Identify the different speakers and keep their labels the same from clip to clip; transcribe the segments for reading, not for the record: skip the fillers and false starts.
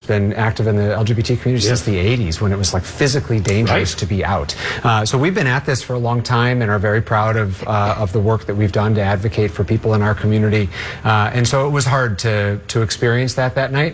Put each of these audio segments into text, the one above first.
Speaker 1: been active in the LGBT community since the 80s, when it was like physically dangerous to be out. So we've been at this for a long time and are very proud of the work that we've done to advocate for people in our community. And so it was hard to experience that night.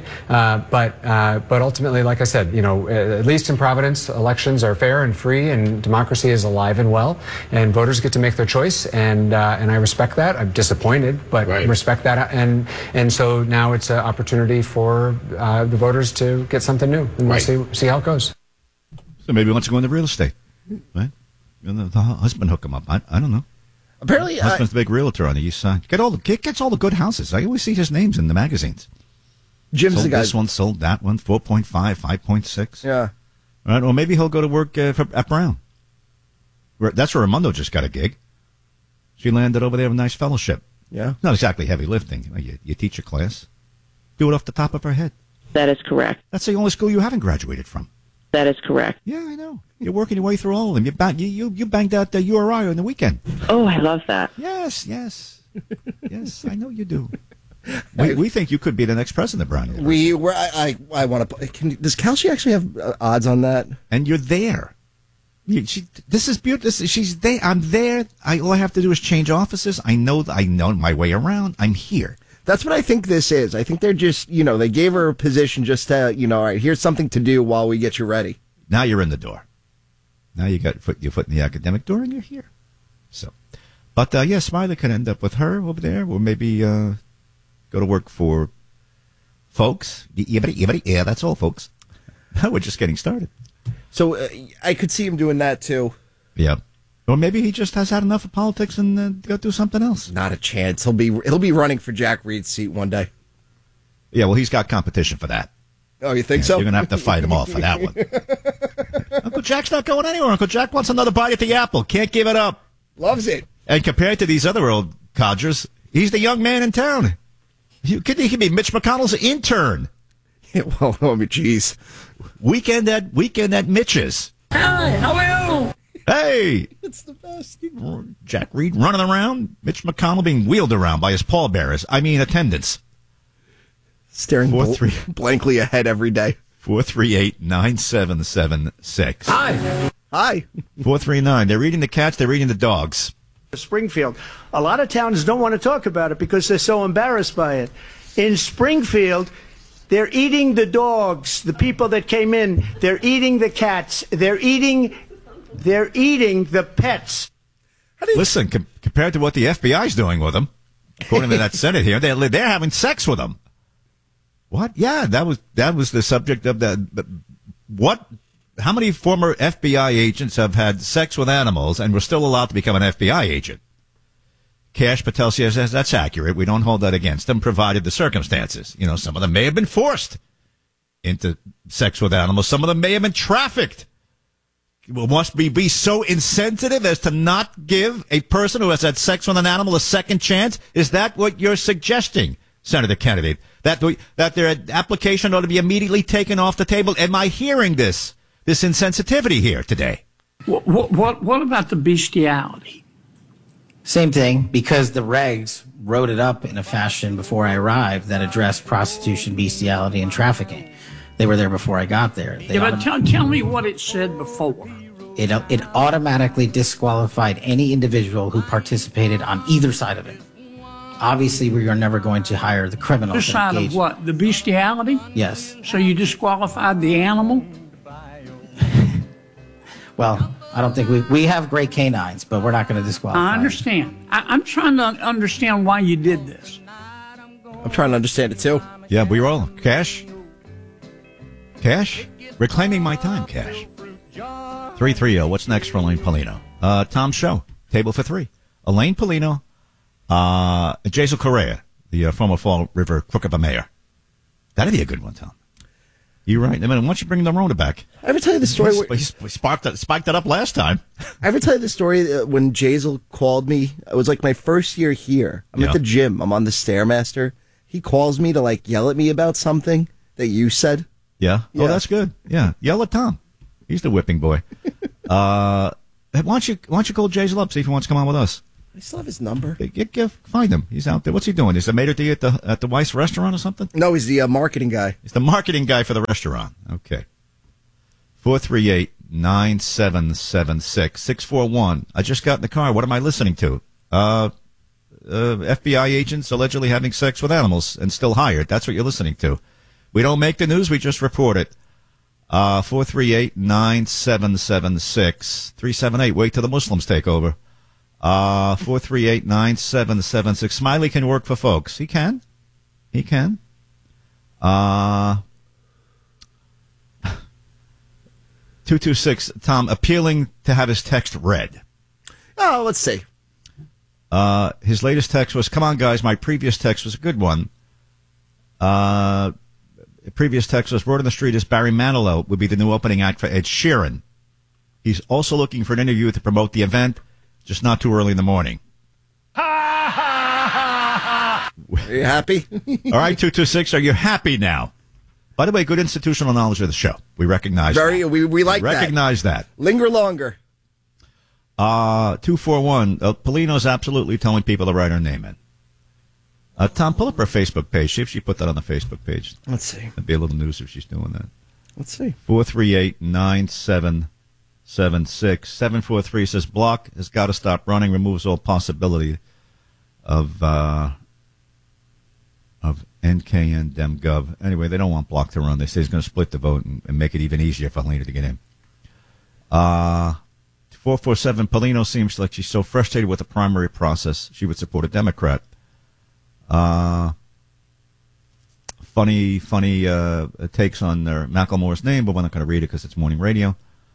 Speaker 1: But ultimately, like I said, at least in Providence, elections are fair and free, and democracy is alive and well, and voters get to make their choice, and I respect that. I'm disappointed, but respect that, and so now it's an opportunity for the voters to get something new, and we'll see how it goes.
Speaker 2: So maybe he wants to go into real estate, right? The husband hook him up. I don't know.
Speaker 3: Apparently,
Speaker 2: husband's the big realtor on the east side. Gets all the good houses. I always see his names in the magazines.
Speaker 3: Jim's
Speaker 2: sold
Speaker 3: the guy.
Speaker 2: This one, sold that one, 4.5, 5.6.
Speaker 3: Yeah.
Speaker 2: All right, well, maybe he'll go to work at Brown. That's where Raimondo just got a gig. She landed over there with a nice fellowship.
Speaker 3: Yeah.
Speaker 2: Not exactly heavy lifting. You teach a class. Do it off the top of her head.
Speaker 4: That is correct.
Speaker 2: That's the only school you haven't graduated from.
Speaker 4: That is correct.
Speaker 2: Yeah, I know. You're working your way through all of them. You banged out the URI on the weekend.
Speaker 4: Oh, I love that.
Speaker 2: Yes. Yes, I know you do. We think you could be the next president of Brown University.
Speaker 3: I want to. Does Kelsey actually have odds on that?
Speaker 2: And you're there. This is beautiful. She's there. I'm there. All I have to do is change offices. I know my way around. I'm here.
Speaker 3: That's what I think this is. I think they're just, they gave her a position just to, all right, here's something to do while we get you ready.
Speaker 2: Now you're in the door. Now you got your foot in the academic door, and you're here. So, but Smiley could end up with her over there, or maybe go to work for folks. Yeah, that's all, folks. We're just getting started.
Speaker 3: So I could see him doing that too.
Speaker 2: Yeah. Or maybe he just has had enough of politics and go do something else.
Speaker 3: Not a chance. He'll be running for Jack Reed's seat one day.
Speaker 2: Yeah, well, he's got competition for that.
Speaker 3: Oh, you think so?
Speaker 2: You're going to have to fight him off for that one. Uncle Jack's not going anywhere. Uncle Jack wants another bite at the apple. Can't give it up.
Speaker 3: Loves it.
Speaker 2: And compared to these other old codgers, he's the young man in town. He could be Mitch McConnell's intern.
Speaker 3: Yeah, well, geez.
Speaker 2: Weekend at Mitch's.
Speaker 5: Hi, how are you?
Speaker 2: Hey!
Speaker 3: It's the best.
Speaker 2: Jack Reed running around, Mitch McConnell being wheeled around by his pallbearers. attendants.
Speaker 3: Staring blankly ahead every day.
Speaker 2: 438-9776.
Speaker 5: Hi.
Speaker 2: 439. They're eating the cats, they're eating the dogs.
Speaker 6: Springfield. A lot of towns don't want to talk about it because they're so embarrassed by it. In Springfield, they're eating the dogs, the people that came in. They're eating the cats. They're eating the pets.
Speaker 2: Listen, compared to what the FBI's doing with them, according to that Senate here, they're having sex with them. What? Yeah, that was the subject of the what? How many former FBI agents have had sex with animals and were still allowed to become an FBI agent? Cash Patel says that's accurate. We don't hold that against them, provided the circumstances. Some of them may have been forced into sex with animals. Some of them may have been trafficked. Must we be so insensitive as to not give a person who has had sex with an animal a second chance? Is that what you're suggesting, Senator Kennedy? That their application ought to be immediately taken off the table? Am I hearing this insensitivity here today?
Speaker 5: What about the bestiality?
Speaker 7: Same thing, because the regs wrote it up in a fashion before I arrived that addressed prostitution, bestiality, and trafficking. They were there before I got there.
Speaker 5: But tell me what it said before.
Speaker 7: It automatically disqualified any individual who participated on either side of it. Obviously, we are never going to hire the criminals.
Speaker 5: Either side of what? The bestiality?
Speaker 7: Yes.
Speaker 5: So you disqualified the animal?
Speaker 7: Well, I don't think we have great canines, but we're not going to disqualify.
Speaker 5: I understand. I'm trying to understand why you did this.
Speaker 3: I'm trying to understand it too.
Speaker 2: Yeah, we were all Cash. Reclaiming my time, Cash. 330. What's next for Elaine Paulino? Tom's show. Table for three. Elaine Paulino, Jason Correa, the former Fall River crook of a mayor. That'd be a good one, Tom. You're right. I mean, why don't you bring the Rona back?
Speaker 3: I ever tell you the story?
Speaker 2: He spiked that up last time.
Speaker 3: I ever tell you the story when Jazel called me? It was like my first year here. I'm at the gym. I'm on the Stairmaster. He calls me to yell at me about something that you said.
Speaker 2: Yeah. Oh, that's good. Yeah. Yell at Tom. He's the whipping boy. Why don't you call Jazel up, see if he wants to come on with us?
Speaker 3: I still have his number.
Speaker 2: Find him. He's out there. What's he doing? Is the maitre d' at the Weiss restaurant or something?
Speaker 3: No, he's the marketing guy.
Speaker 2: He's the marketing guy for the restaurant. Okay. 438-9776. 641. I just got in the car. What am I listening to? FBI agents allegedly having sex with animals and still hired. That's what you're listening to. We don't make the news. We just report it. 438-9776. 378. Wait till the Muslims take over. 438-9776. Smiley can work for folks. He can. 226. Tom, appealing to have his text read.
Speaker 3: Oh, let's see.
Speaker 2: His latest text was, come on, guys, my previous text was a good one. Previous text was, word on the street is Barry Manilow would be the new opening act for Ed Sheeran. He's also looking for an interview to promote the event, just not too early in the morning.
Speaker 3: Are you happy?
Speaker 2: All right, 226, are you happy now? By the way, good institutional knowledge of the show. We recognize that.
Speaker 3: We like that.
Speaker 2: Recognize that.
Speaker 3: Linger longer.
Speaker 2: 241. Polino's absolutely telling people to write her name in. Tom, pull up her Facebook page. See if she put that on the Facebook page.
Speaker 3: Let's see.
Speaker 2: It'd be a little news if she's doing that.
Speaker 3: Let's see.
Speaker 2: 438-9776. 743 says, Block has got to stop running, removes all possibility of NKN DemGov. Anyway, they don't want Block to run. They say he's going to split the vote and make it even easier for Helena to get in. 447, Polino seems like she's so frustrated with the primary process, she would support a Democrat. Funny takes on Macklemore's name, but we're not going to read it because it's morning radio.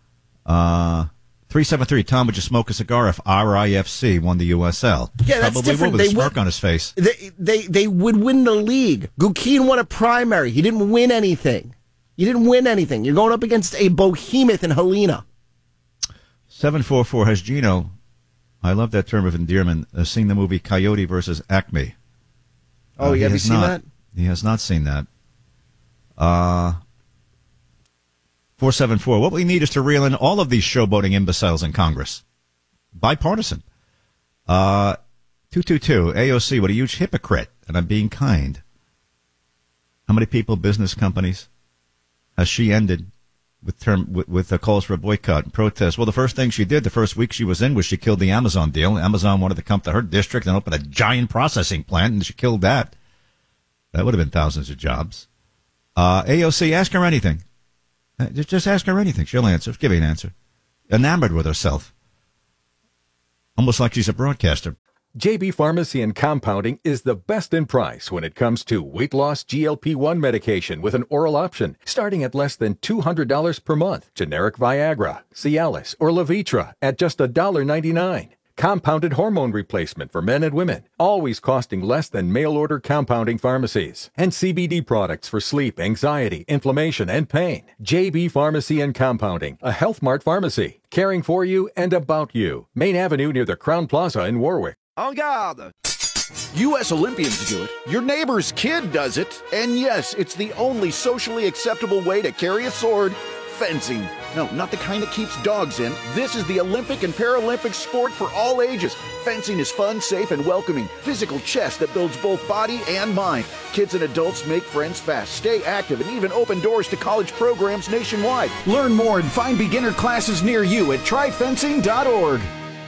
Speaker 2: 373, Tom, would you smoke a cigar if RIFC won the USL?
Speaker 3: Yeah, that's
Speaker 2: Probably
Speaker 3: different.
Speaker 2: would, with a smirk on his face.
Speaker 3: They would win the league. Gukin won a primary. He didn't win anything. You're going up against a behemoth in Helena.
Speaker 2: 744 has Gino. I love that term of endearment. Seen the movie Coyote versus Acme.
Speaker 3: Oh, have you seen that?
Speaker 2: He has not seen that. 474. What we need is to reel in all of these showboating imbeciles in Congress. Bipartisan. 222. AOC, what a huge hypocrite. And I'm being kind. How many people, business companies, has she ended with the calls for a boycott and protest? Well, the first thing she did, the first week she was in, was she killed the Amazon deal. Amazon wanted to come to her district and open a giant processing plant, and she killed that. That would have been thousands of jobs. AOC, ask her anything. Just ask her anything. She'll answer. Give you an answer. Enamored with herself. Almost like she's a broadcaster.
Speaker 8: JB Pharmacy and Compounding is the best in price when it comes to weight loss GLP-1 medication with an oral option, starting at less than $200 per month. Generic Viagra, Cialis, or Levitra at just $1.99. Compounded hormone replacement for men and women, always costing less than mail-order compounding pharmacies. And CBD products for sleep, anxiety, inflammation, and pain. JB Pharmacy and Compounding, a Health Mart pharmacy, caring for you and about you. Main Avenue near the Crown Plaza in Warwick.
Speaker 9: En garde! U.S. Olympians do it. Your neighbor's kid does it. And yes, it's the only socially acceptable way to carry a sword. Fencing. No, not the kind that keeps dogs in. This is the Olympic and Paralympic sport for all ages. Fencing is fun, safe, and welcoming. Physical chess that builds both body and mind. Kids and adults make friends fast, stay active, and even open doors to college programs nationwide. Learn more and find beginner classes near you at tryfencing.org.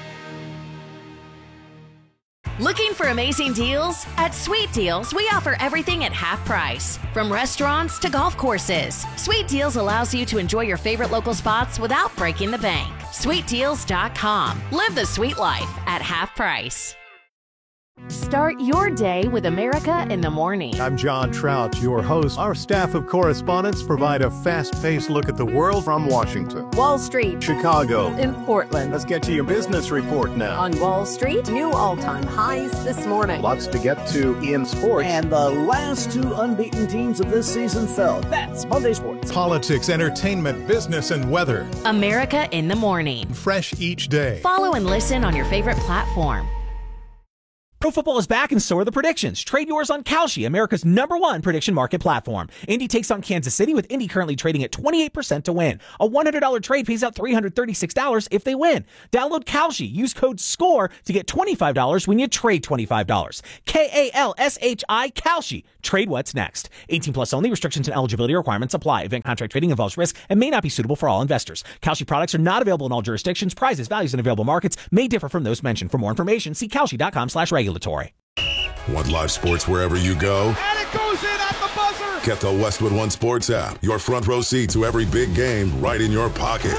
Speaker 10: Looking for amazing deals? At Sweet Deals, we offer everything at half price. From restaurants to golf courses, Sweet Deals allows you to enjoy your favorite local spots without breaking the bank. SweetDeals.com. Live the sweet life at half price. Start your day with America in the Morning.
Speaker 11: I'm John Trout, your host. Our staff of correspondents provide a fast-paced look at the world from Washington,
Speaker 12: Wall Street,
Speaker 11: Chicago,
Speaker 12: and Portland.
Speaker 11: Let's get to your business report now.
Speaker 12: On Wall Street, new all-time highs this morning.
Speaker 11: Lots to get to in sports.
Speaker 13: And the last two unbeaten teams of this season fell. That's Monday Sports.
Speaker 11: Politics, entertainment, business, and weather.
Speaker 10: America in the Morning.
Speaker 11: Fresh each day.
Speaker 10: Follow and listen on your favorite platform.
Speaker 14: Pro football is back and so are the predictions. Trade yours on Kalshi, America's #1 prediction market platform. Indy takes on Kansas City with Indy currently trading at 28% to win. A $100 trade pays out $336 if they win. Download Kalshi. Use code SCORE to get $25 when you trade $25. KALSHI Kalshi. Trade what's next. 18 plus only. Restrictions and eligibility requirements apply. Event contract trading involves risk and may not be suitable for all investors. Kalshi products are not available in all jurisdictions. Prices, values, and available markets may differ from those mentioned. For more information, see Kalshi.com/regulatory.
Speaker 15: Want live sports wherever you go?
Speaker 16: And it goes in at the buzzer!
Speaker 15: Get the Westwood One Sports app. Your front row seat to every big game right in your pocket.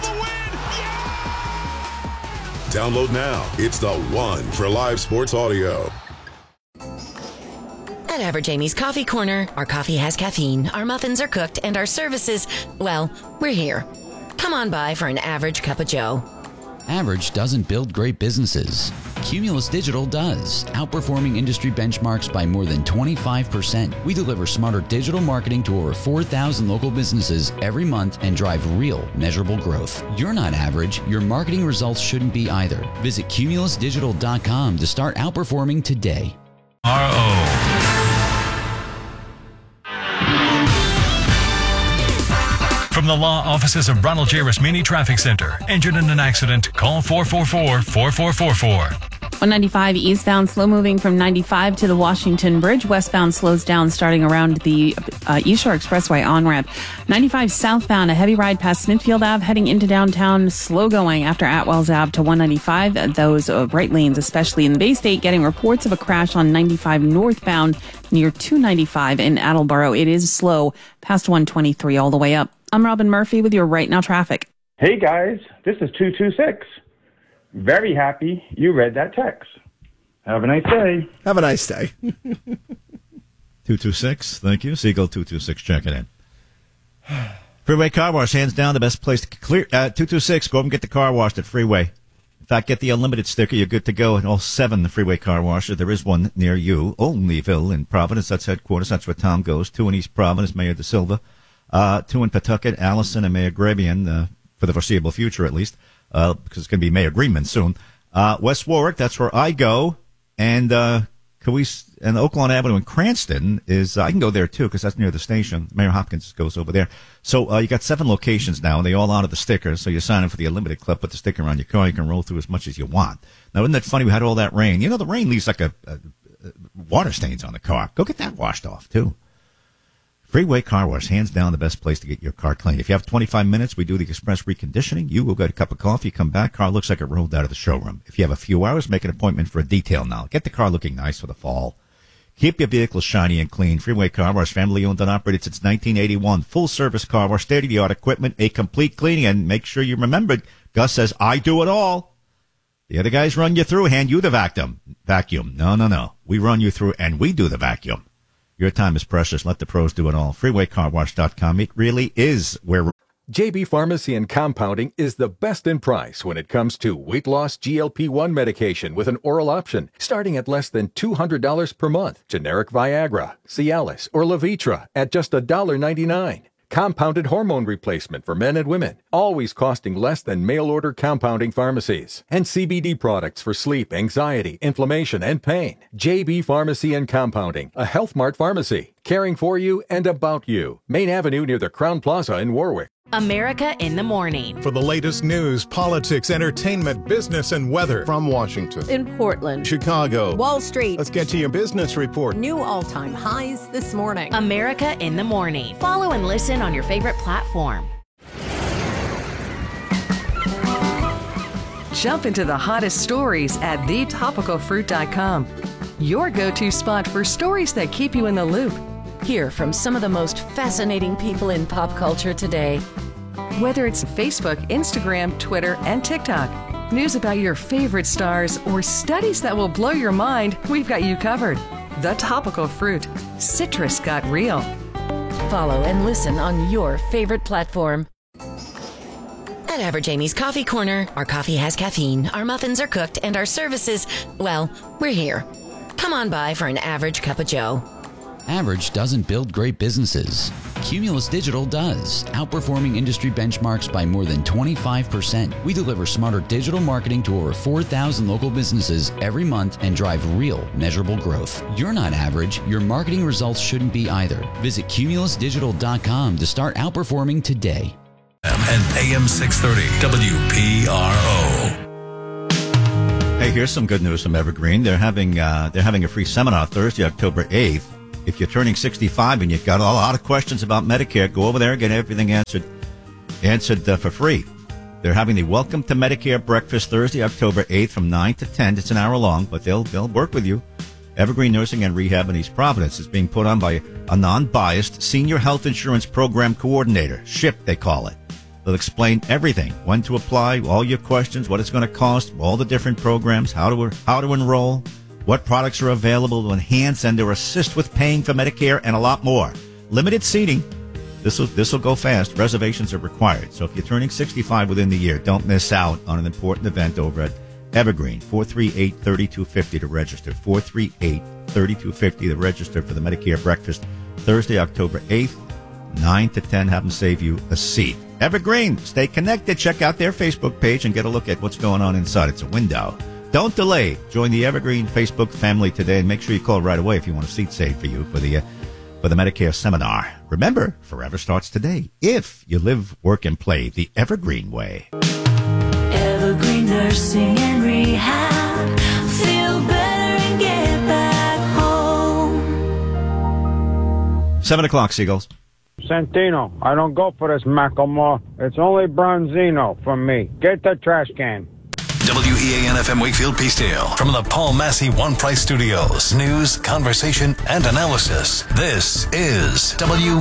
Speaker 15: Download now. It's the one for live sports audio.
Speaker 10: At Average Amy's Coffee Corner, our coffee has caffeine, our muffins are cooked, and our services, well, we're here. Come on by for an average cup of joe.
Speaker 17: Average doesn't build great businesses. Cumulus Digital does, outperforming industry benchmarks by more than 25%. We deliver smarter digital marketing to over 4,000 local businesses every month and drive real, measurable growth. You're not average. Your marketing results shouldn't be either. Visit cumulusdigital.com to start outperforming today.
Speaker 18: From the law offices of Ronald J. Rosmini Traffic Center. Injured in an accident? Call 444-4444.
Speaker 19: 195 eastbound, slow moving from 95 to the Washington Bridge. Westbound slows down starting around the East Shore Expressway on-ramp. 95 southbound, a heavy ride past Smithfield Ave, heading into downtown, slow going after Atwells Ave to 195. Those right lanes, especially in the Bay State, getting reports of a crash on 95 northbound near 295 in Attleboro. It is slow past 123 all the way up. I'm Robin Murphy with your Right Now traffic.
Speaker 20: Hey guys, this is 226. Very happy you read that text. Have a nice day.
Speaker 3: Have a nice day.
Speaker 2: 226, thank you. Seagull 226, checking in. Freeway Car Wash, hands down the best place to clear. 226, go over and get the car washed at Freeway. In fact, get the unlimited sticker. You're good to go at all 7 Freeway Car Washes. There is one near you, Olneyville in Providence. That's headquarters. That's where Tom goes. 2 in East Providence, Mayor De Silva. 2 in Pawtucket, Allison, and Mayor Grabian, for the foreseeable future at least, because it's going to be Mayor Greenman soon. West Warwick, that's where I go. And and Oaklawn Avenue in Cranston is, I can go there too, because that's near the station. Mayor Hopkins goes over there. So you got 7 locations now, and they all honor the stickers. So you sign in for the unlimited club, put the sticker on your car, you can roll through as much as you want. Now, isn't that funny? We had all that rain. You know, the rain leaves like a water stains on the car. Go get that washed off too. Freeway Car Wash, hands down the best place to get your car cleaned. If you have 25 minutes, we do the express reconditioning. You will get a cup of coffee, come back, car looks like it rolled out of the showroom. If you have a few hours, make an appointment for a detail now. Get the car looking nice for the fall. Keep your vehicle shiny and clean. Freeway Car Wash, family owned and operated since 1981. Full service car wash, state-of-the-art equipment, a complete cleaning, and make sure you remember, Gus says, I do it all. The other guys run you through, hand you the vacuum. No. We run you through, and we do the vacuum. Your time is precious. Let the pros do it all. FreewayCarWash.com. It really is where...
Speaker 8: JB Pharmacy and Compounding is the best in price when it comes to weight loss GLP-1 medication with an oral option, starting at less than $200 per month. Generic Viagra, Cialis, or Levitra at just $1.99. Compounded hormone replacement for men and women, always costing less than mail-order compounding pharmacies. And CBD products for sleep, anxiety, inflammation, and pain. JB Pharmacy and Compounding, a Health Mart pharmacy, caring for you and about you. Main Avenue near the Crown Plaza in Warwick.
Speaker 10: America in the Morning.
Speaker 11: For the latest news, politics, entertainment, business, and weather from Washington,
Speaker 12: In Portland,
Speaker 11: Chicago,
Speaker 12: Wall Street.
Speaker 11: Let's get to your business report.
Speaker 12: New all-time highs this morning.
Speaker 10: America in the Morning. Follow and listen on your favorite platform.
Speaker 21: Jump into the hottest stories at thetopicalfruit.com. Your go-to spot for stories that keep you in the loop.
Speaker 10: Hear from some of the most fascinating people in pop culture today.
Speaker 21: Whether it's Facebook, Instagram, Twitter, and TikTok, news about your favorite stars, or studies that will blow your mind, we've got you covered. The Topical Fruit. Citrus got real.
Speaker 10: Follow and listen on your favorite platform. At Average Amy's Coffee Corner, our coffee has caffeine, our muffins are cooked, and our services, well, we're here. Come on by for an average cup of joe.
Speaker 17: Average doesn't build great businesses. Cumulus Digital does, outperforming industry benchmarks by more than 25%. We deliver smarter digital marketing to over 4,000 local businesses every month and drive real, measurable growth. You're not average. Your marketing results shouldn't be either. Visit cumulusdigital.com to start outperforming today.
Speaker 18: And AM 630 WPRO.
Speaker 2: Hey, here's some good news from Evergreen. They're having a free seminar Thursday, October 8th. If you're turning 65 and you've got a lot of questions about Medicare, go over there and get everything answered for free. They're having the Welcome to Medicare breakfast Thursday, October 8th from 9 to 10. It's an hour long, but they'll work with you. Evergreen Nursing and Rehab in East Providence is being put on by a non-biased senior health insurance program coordinator, SHIP they call it. They'll explain everything, when to apply, all your questions, what it's going to cost, all the different programs, how to enroll, what products are available to enhance and to assist with paying for Medicare, and a lot more. Limited seating. This will go fast. Reservations are required. So if you're turning 65 within the year, don't miss out on an important event over at Evergreen. 438-3250 to register. 438-3250 to register for the Medicare breakfast Thursday, October 8th, 9 to 10. Have them save you a seat. Evergreen, stay connected. Check out their Facebook page and get a look at what's going on inside. It's a window. Don't delay. Join the Evergreen Facebook family today, and make sure you call right away if you want a seat saved for you for the Medicare seminar. Remember, forever starts today. If you live, work, and play the Evergreen way.
Speaker 1: Evergreen Nursing and Rehab. Feel better and get back home.
Speaker 2: 7 o'clock, Seagulls.
Speaker 22: Santino, I don't go for this Macklemore. It's only Bronzino from me. Get the trash can.
Speaker 18: WEAN FM Wakefield Peacedale from the Paul Massey One Price Studios. News, conversation, and analysis. This is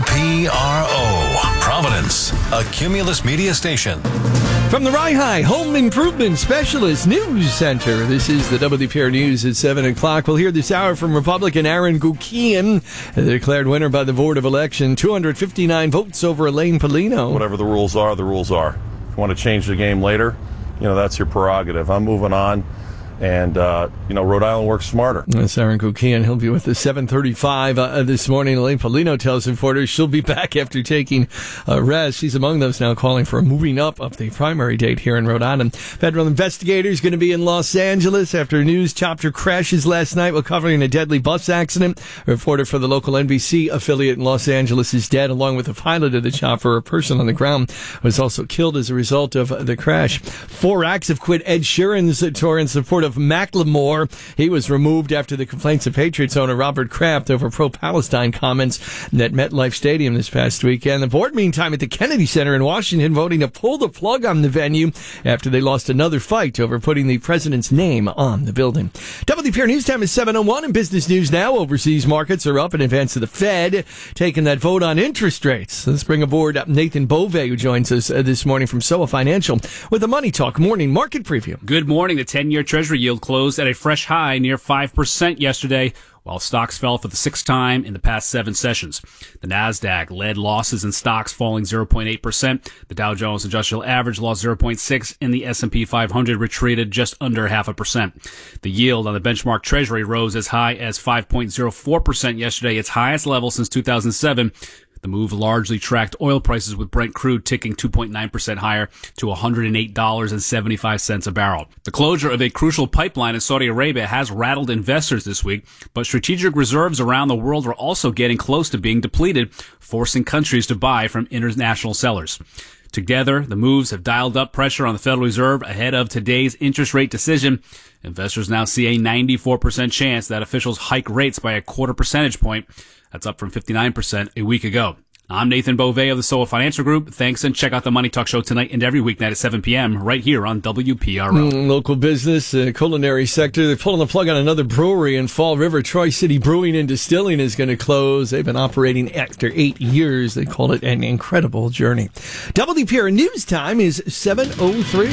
Speaker 18: WPRO Providence, a Cumulus media station.
Speaker 23: From the Rye Home Improvement Specialist News Center, this is the WPR News at 7 o'clock. We'll hear this hour from Republican Aaron Gukian, declared winner by the Board of Election. 259 votes over Elaine Polino.
Speaker 24: Whatever the rules are, the rules are. If you want to change the game later, that's your prerogative. I'm moving on. And, Rhode Island works smarter.
Speaker 23: That's Aaron Gukian. He'll be with us 7:35 this morning. Elaine Polino tells reporters she'll be back after taking a rest. She's among those now calling for a moving up of the primary date here in Rhode Island. Federal investigators going to be in Los Angeles after news chopper crashes last night while covering a deadly bus accident. A reporter for the local NBC affiliate in Los Angeles is dead, along with the pilot of the chopper. A person on the ground was also killed as a result of the crash. 4 acts have quit Ed Sheeran's tour in support of Macklemore. He was removed after the complaints of Patriots owner Robert Kraft over pro-Palestine comments at MetLife Stadium this past weekend. The board, meantime, at the Kennedy Center in Washington, voting to pull the plug on the venue after they lost another fight over putting the president's name on the building. WPR News time is 7:01. In business news now, overseas markets are up in advance of the Fed taking that vote on interest rates. Let's bring aboard Nathan Bove, who joins us this morning from SOA Financial with a Money Talk morning market preview.
Speaker 25: Good morning. The 10-year Treasury yield closed at a fresh high near 5% yesterday, while stocks fell for the 6th time in the past 7 sessions. The Nasdaq led losses in stocks, falling 0.8%. The Dow Jones Industrial Average lost 0.6%, and the S&P 500 retreated just under 0.5%. The yield on the benchmark Treasury rose as high as 5.04% yesterday, its highest level since 2007. The move largely tracked oil prices, with Brent crude ticking 2.9% higher to $108.75 a barrel. The closure of a crucial pipeline in Saudi Arabia has rattled investors this week, but strategic reserves around the world are also getting close to being depleted, forcing countries to buy from international sellers. Together, the moves have dialed up pressure on the Federal Reserve ahead of today's interest rate decision. Investors now see a 94% chance that officials hike rates by a 0.25 percentage point. That's up from 59% a week ago. I'm Nathan Bove of the SOA Financial Group. Thanks, and check out the Money Talk Show tonight and every weeknight at 7 p.m. right here on WPRO.
Speaker 23: Local business, culinary sector. They're pulling the plug on another brewery in Fall River. Troy City Brewing and Distilling is going to close. They've been operating after 8 years. They call it an incredible journey. WPRO News time is 7:03.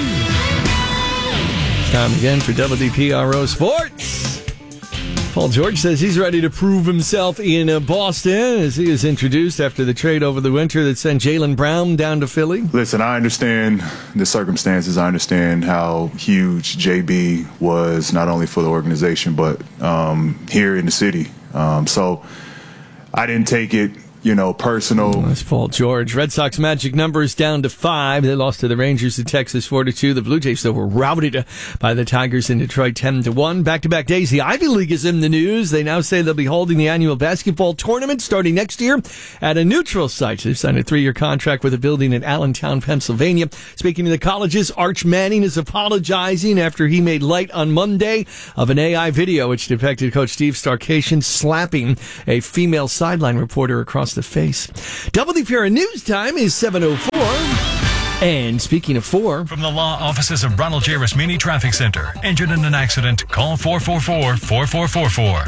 Speaker 23: Time again for WPRO Sports. Paul George says he's ready to prove himself in Boston as he is introduced after the trade over the winter that sent Jaylen Brown down to Philly.
Speaker 26: Listen, I understand the circumstances. I understand how huge JB was, not only for the organization, but here in the city. So I didn't take it personal.
Speaker 23: That's Paul George. Red Sox magic numbers down to 5. They lost to the Rangers in Texas 4-2. The Blue Jays, though, were routed by the Tigers in Detroit 10-1. Back-to-back days, the Ivy League is in the news. They now say they'll be holding the annual basketball tournament starting next year at a neutral site. They've signed a 3-year contract with a building in Allentown, Pennsylvania. Speaking of the colleges, Arch Manning is apologizing after he made light on Monday of an AI video which depicted Coach Steve Sarkisian slapping a female sideline reporter across the face. WPRN News Time is 7:04. And speaking of 4,
Speaker 4: from the law offices of Ronald J. Rasmini Traffic Center. Injured in an accident? Call 444-4444.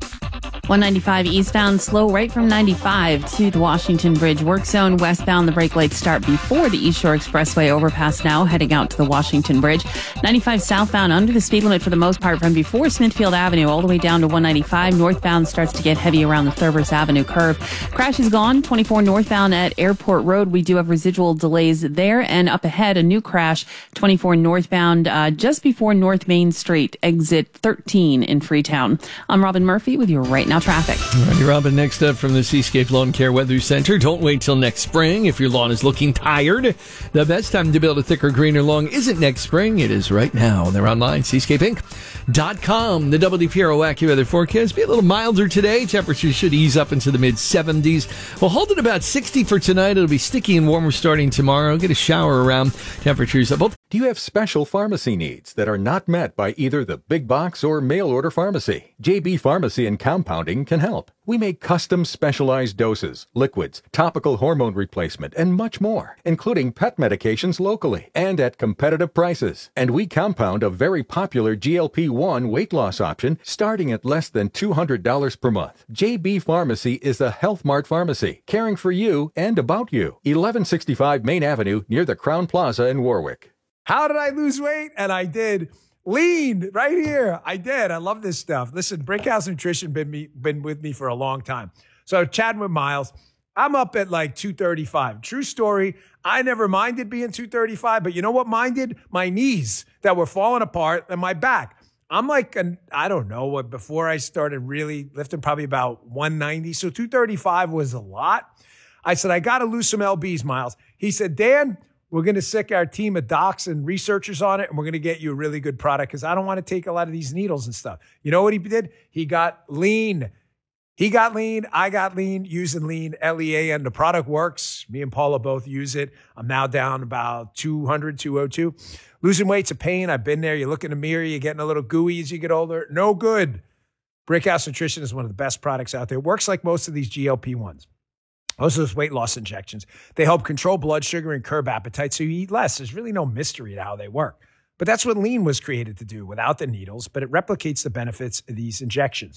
Speaker 19: 195 eastbound, slow right from 95 to the Washington Bridge work zone. Westbound, the brake lights start before the East Shore Expressway overpass now, heading out to the Washington Bridge. 95 southbound, under the speed limit for the most part from before Smithfield Avenue all the way down to 195. Northbound starts to get heavy around the Thurvers Avenue curve. Crash is gone. 24 northbound at Airport Road. We do have residual delays there. And up ahead, a new crash, 24 northbound, just before North Main Street, exit 13 in Freetown. I'm Robin Murphy with your Right Now traffic.
Speaker 23: Alrighty, Robin, next up from the Seascape Lawn Care Weather Center. Don't wait till next spring if your lawn is looking tired. The best time to build a thicker, greener lawn isn't next spring. It is right now. They're online, seascapeinc.com. The WPRO AccuWeather forecast be a little milder today. Temperatures should ease up into the mid-70s. We'll hold it about 60 for tonight. It'll be sticky and warmer starting tomorrow. Get a shower around. Temperatures up.
Speaker 8: Do you have special pharmacy needs that are not met by either the big box or mail order pharmacy? JB Pharmacy and Compounding can help. We make custom specialized doses, liquids, topical hormone replacement, and much more, including pet medications locally and at competitive prices. And we compound a very popular GLP-1 weight loss option starting at less than $200 per month. JB Pharmacy is a Health Mart pharmacy, caring for you and about you. 1165 Main Avenue near the Crown Plaza in Warwick.
Speaker 5: How did I lose weight? And I did. Lean right here. I did. I love this stuff. Listen, Brickhouse Nutrition been with me for a long time. So chatting with Miles, I'm up at like 235. True story. I never minded being 235, but you know what minded? My knees that were falling apart and my back. I'm like, I don't know what, before I started really lifting, probably about 190. So 235 was a lot. I said, I got to lose some LBs, Miles. He said, Dan, we're going to sick our team of docs and researchers on it, and we're going to get you a really good product because I don't want to take a lot of these needles and stuff. You know what he did? He got lean. He got lean. I got lean using lean, LEAN. The product works. Me and Paula both use it. I'm now down about 200, 202. Losing weight's a pain. I've been there. You look in the mirror. You're getting a little gooey as you get older. No good. Brickhouse Nutrition is one of the best products out there. It works like most of these GLP-1s. Most of those weight loss injections, they help control blood sugar and curb appetite so you eat less. There's really no mystery to how they work. But that's what lean was created to do without the needles, but it replicates the benefits of these injections.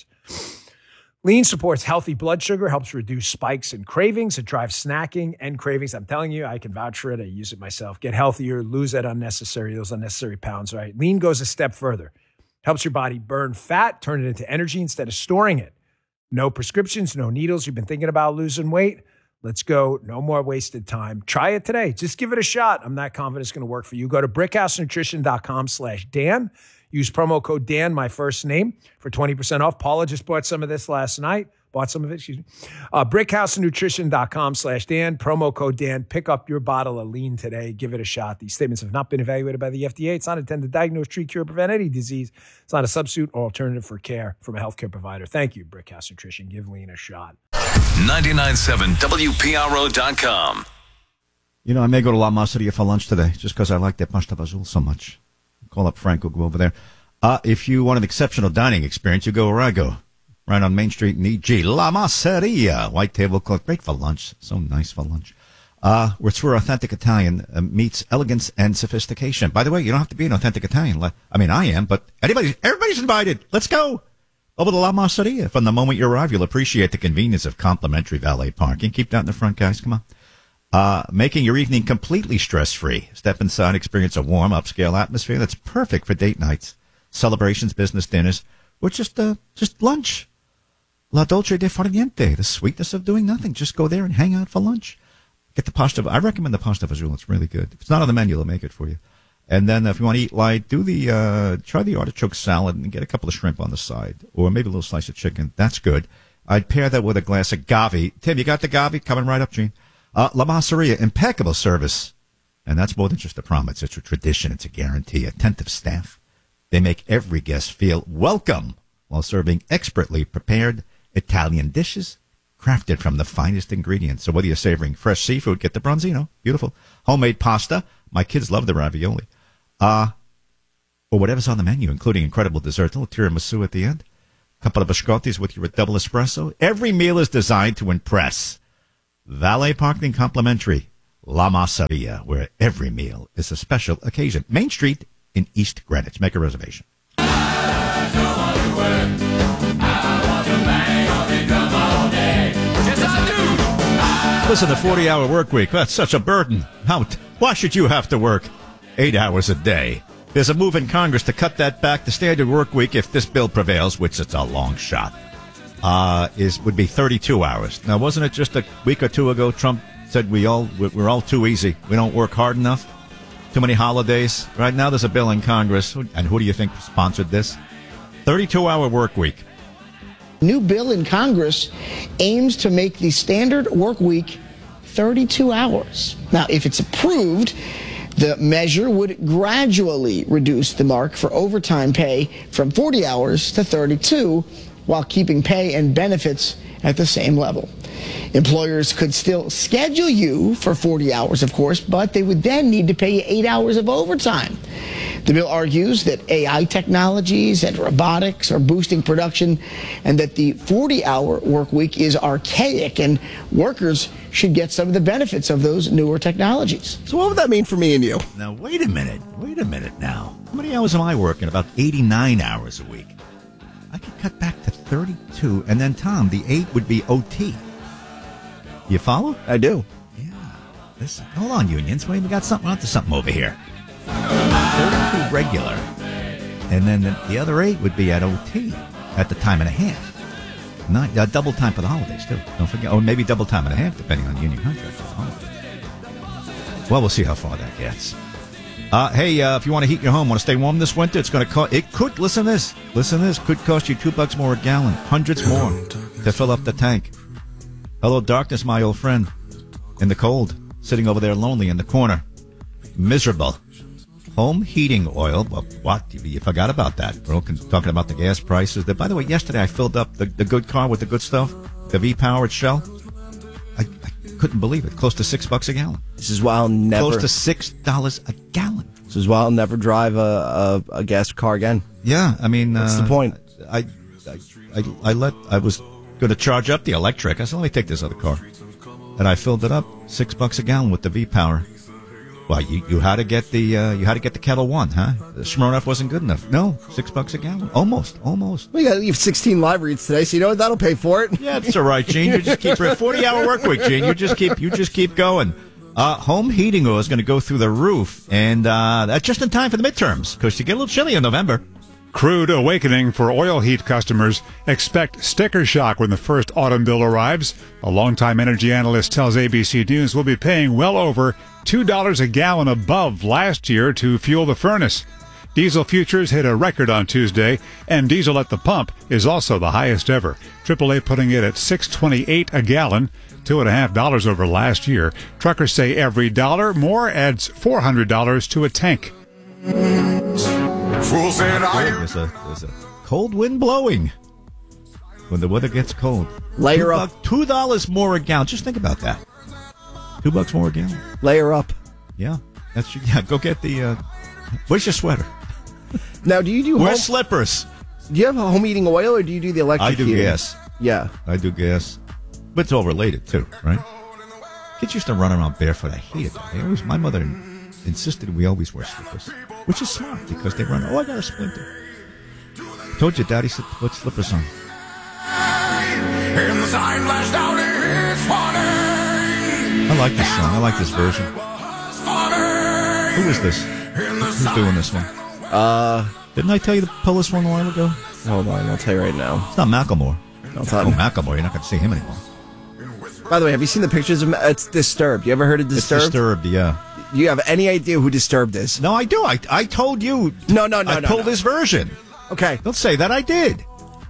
Speaker 5: Lean supports healthy blood sugar, helps reduce spikes and cravings. It drives snacking and cravings. I'm telling you, I can vouch for it. I use it myself. Get healthier, lose those unnecessary pounds, right? Lean goes a step further. Helps your body burn fat, turn it into energy instead of storing it. No prescriptions, no needles. You've been thinking about losing weight? Let's go. No more wasted time. Try it today. Just give it a shot. I'm not confident it's going to work for you. Go to brickhousenutrition.com/Dan. Use promo code Dan, my first name, for 20% off. Paula just bought some of this last night. brickhousenutrition.com/Dan. Promo code Dan. Pick up your bottle of lean today. Give it a shot. These statements have not been evaluated by the FDA. It's not intended to diagnose, treat, cure, or prevent any disease. It's not a substitute or alternative for care from a healthcare provider. Thank you, Brickhouse Nutrition. Give lean a shot.
Speaker 18: 99.7 WPRO.com.
Speaker 2: You know, I may go to La Masseria for lunch today just because I like that pasta azul so much. Call up Frank. We'll go over there. If you want an exceptional dining experience, you go where I go. Right on Main Street in EG. La Masseria. White tablecloth. Great for lunch. So nice for lunch. Where authentic Italian meets elegance and sophistication. By the way, you don't have to be an authentic Italian. I mean, I am, but everybody's invited. Let's go. Over to La Masseria. From the moment you arrive, you'll appreciate the convenience of complimentary valet parking. Keep that in the front, guys. Come on. Making your evening completely stress-free. Step inside, experience a warm, upscale atmosphere that's perfect for date nights, celebrations, business dinners, or just lunch. La Dolce de Far Niente, the sweetness of doing nothing. Just go there and hang out for lunch. Get the pasta. I recommend the pasta fazool. It's really good. If it's not on the menu, they'll make it for you. And then if you want to eat light, try the artichoke salad and get a couple of shrimp on the side, or maybe a little slice of chicken. That's good. I'd pair that with a glass of Gavi. Tim, you got the Gavi? Coming right up, Gene. La Masseria, impeccable service. And that's more than just a promise. It's a tradition. It's a guarantee. Attentive staff. They make every guest feel welcome while serving expertly prepared Italian dishes crafted from the finest ingredients. So whether you're savoring fresh seafood, get the Bronzino. Beautiful. Homemade pasta. My kids love the ravioli. Or whatever's on the menu, including incredible dessert. A little tiramisu at the end. A couple of biscottis with your double espresso. Every meal is designed to impress. Valet parking complimentary. La Masseria, where every meal is a special occasion. Main Street in East Greenwich. Make a reservation. Listen, the 40-hour work week, that's such a burden. Why should you have to work 8 hours a day? There's a move in Congress to cut that back. The standard work week, if this bill prevails, which it's a long shot, would be 32 hours. Now, wasn't it just a week or two ago Trump said we're all too easy. We don't work hard enough. Too many holidays. Right now there's a bill in Congress, and who do you think sponsored this? 32-hour work week.
Speaker 6: New bill in Congress aims to make the standard work week 32 hours. Now, if it's approved, the measure would gradually reduce the mark for overtime pay from 40 hours to 32, while keeping pay and benefits at the same level. Employers could still schedule you for 40 hours, of course, but they would then need to pay you 8 hours of overtime. The bill argues that AI technologies and robotics are boosting production and that the 40-hour work week is archaic and workers should get some of the benefits of those newer technologies.
Speaker 3: So what would that mean for me and you?
Speaker 2: Now, wait a minute now. How many hours am I working? About 89 hours a week. I could cut back to 32, and then, Tom, the 8 would be OT. You follow?
Speaker 3: I do.
Speaker 2: Yeah. Listen, hold on, unions. We got something onto something over here. 32 regular, and then the other 8 would be at OT at the time and a half. Not double time for the holidays too. Don't forget, or maybe double time and a half depending on the union contract for the holidays. Well, we'll see how far that gets. Hey, if you want to heat your home, want to stay warm this winter, it's going to cost. It could listen to this, could cost you $2 more a gallon, hundreds more to fill up the tank. Hello, darkness, my old friend, in the cold, sitting over there lonely in the corner, miserable. Home heating oil. Well, what? You forgot about that. We're all talking about the gas prices. By the way, yesterday I filled up the good car with the good stuff, the V-Powered Shell. I couldn't believe it. Close to $6 a gallon.
Speaker 3: This is why I'll never.
Speaker 2: Close to $6 a gallon.
Speaker 3: This is why I'll never drive a gas car again.
Speaker 2: Yeah, I mean,
Speaker 3: that's the point.
Speaker 2: I was going to charge up the electric. I said, let me take this other car, and I filled it up $6 a gallon with the V-Power. Well, you had to get the Kettle One, huh? The Smirnoff wasn't good enough. No, $6 a gallon, almost.
Speaker 3: Well, you got to leave 16 live reads today, so you know what? That'll pay for it.
Speaker 2: Yeah, it's all right, Gene. You just keep 40-hour work week, Gene. You just keep going. Home heating oil is going to go through the roof, and that's just in time for the midterms because you get a little chilly in November.
Speaker 7: Crude awakening for oil heat customers. Expect sticker shock when the first autumn bill arrives. A longtime energy analyst tells ABC News we'll be paying well over $2 a gallon above last year to fuel the furnace. Diesel futures hit a record on Tuesday, and diesel at the pump is also the highest ever. AAA putting it at $6.28 a gallon, $2.50 over last year. Truckers say every dollar more adds $400 to a tank.
Speaker 2: There's a cold wind blowing when the weather gets cold.
Speaker 3: Layer up.
Speaker 2: $2 more a gallon. Just think about that. $2 more a gallon.
Speaker 3: Layer up.
Speaker 2: Yeah, go get the. Where's your sweater?
Speaker 3: Now, do you do?
Speaker 2: Wear slippers.
Speaker 3: Do you have a home heating oil, or do you do the electric?
Speaker 2: I do
Speaker 3: heating?
Speaker 2: gas.
Speaker 3: Yeah,
Speaker 2: I do gas, but it's all related too, right? Kids used to run around barefoot. I hated that. My mother insisted we always wear slippers, which is smart because they run. Oh, I got a splinter. Told you, Daddy said put slippers on. I like this song. I like this version. Who is this? Who's doing this one? Didn't I tell you to pull this one a while ago?
Speaker 3: Hold on, I'll tell you right now.
Speaker 2: It's not Macklemore.
Speaker 3: No, it's not.
Speaker 2: Macklemore. You're not going to see him anymore.
Speaker 3: By the way, have you seen the pictures of it's Disturbed? You ever heard of Disturbed?
Speaker 2: It's Disturbed, yeah.
Speaker 3: Do you have any idea who Disturbed is?
Speaker 2: No, I do. I told you.
Speaker 3: No.
Speaker 2: I pulled his version.
Speaker 3: Okay.
Speaker 2: Don't say that. I did.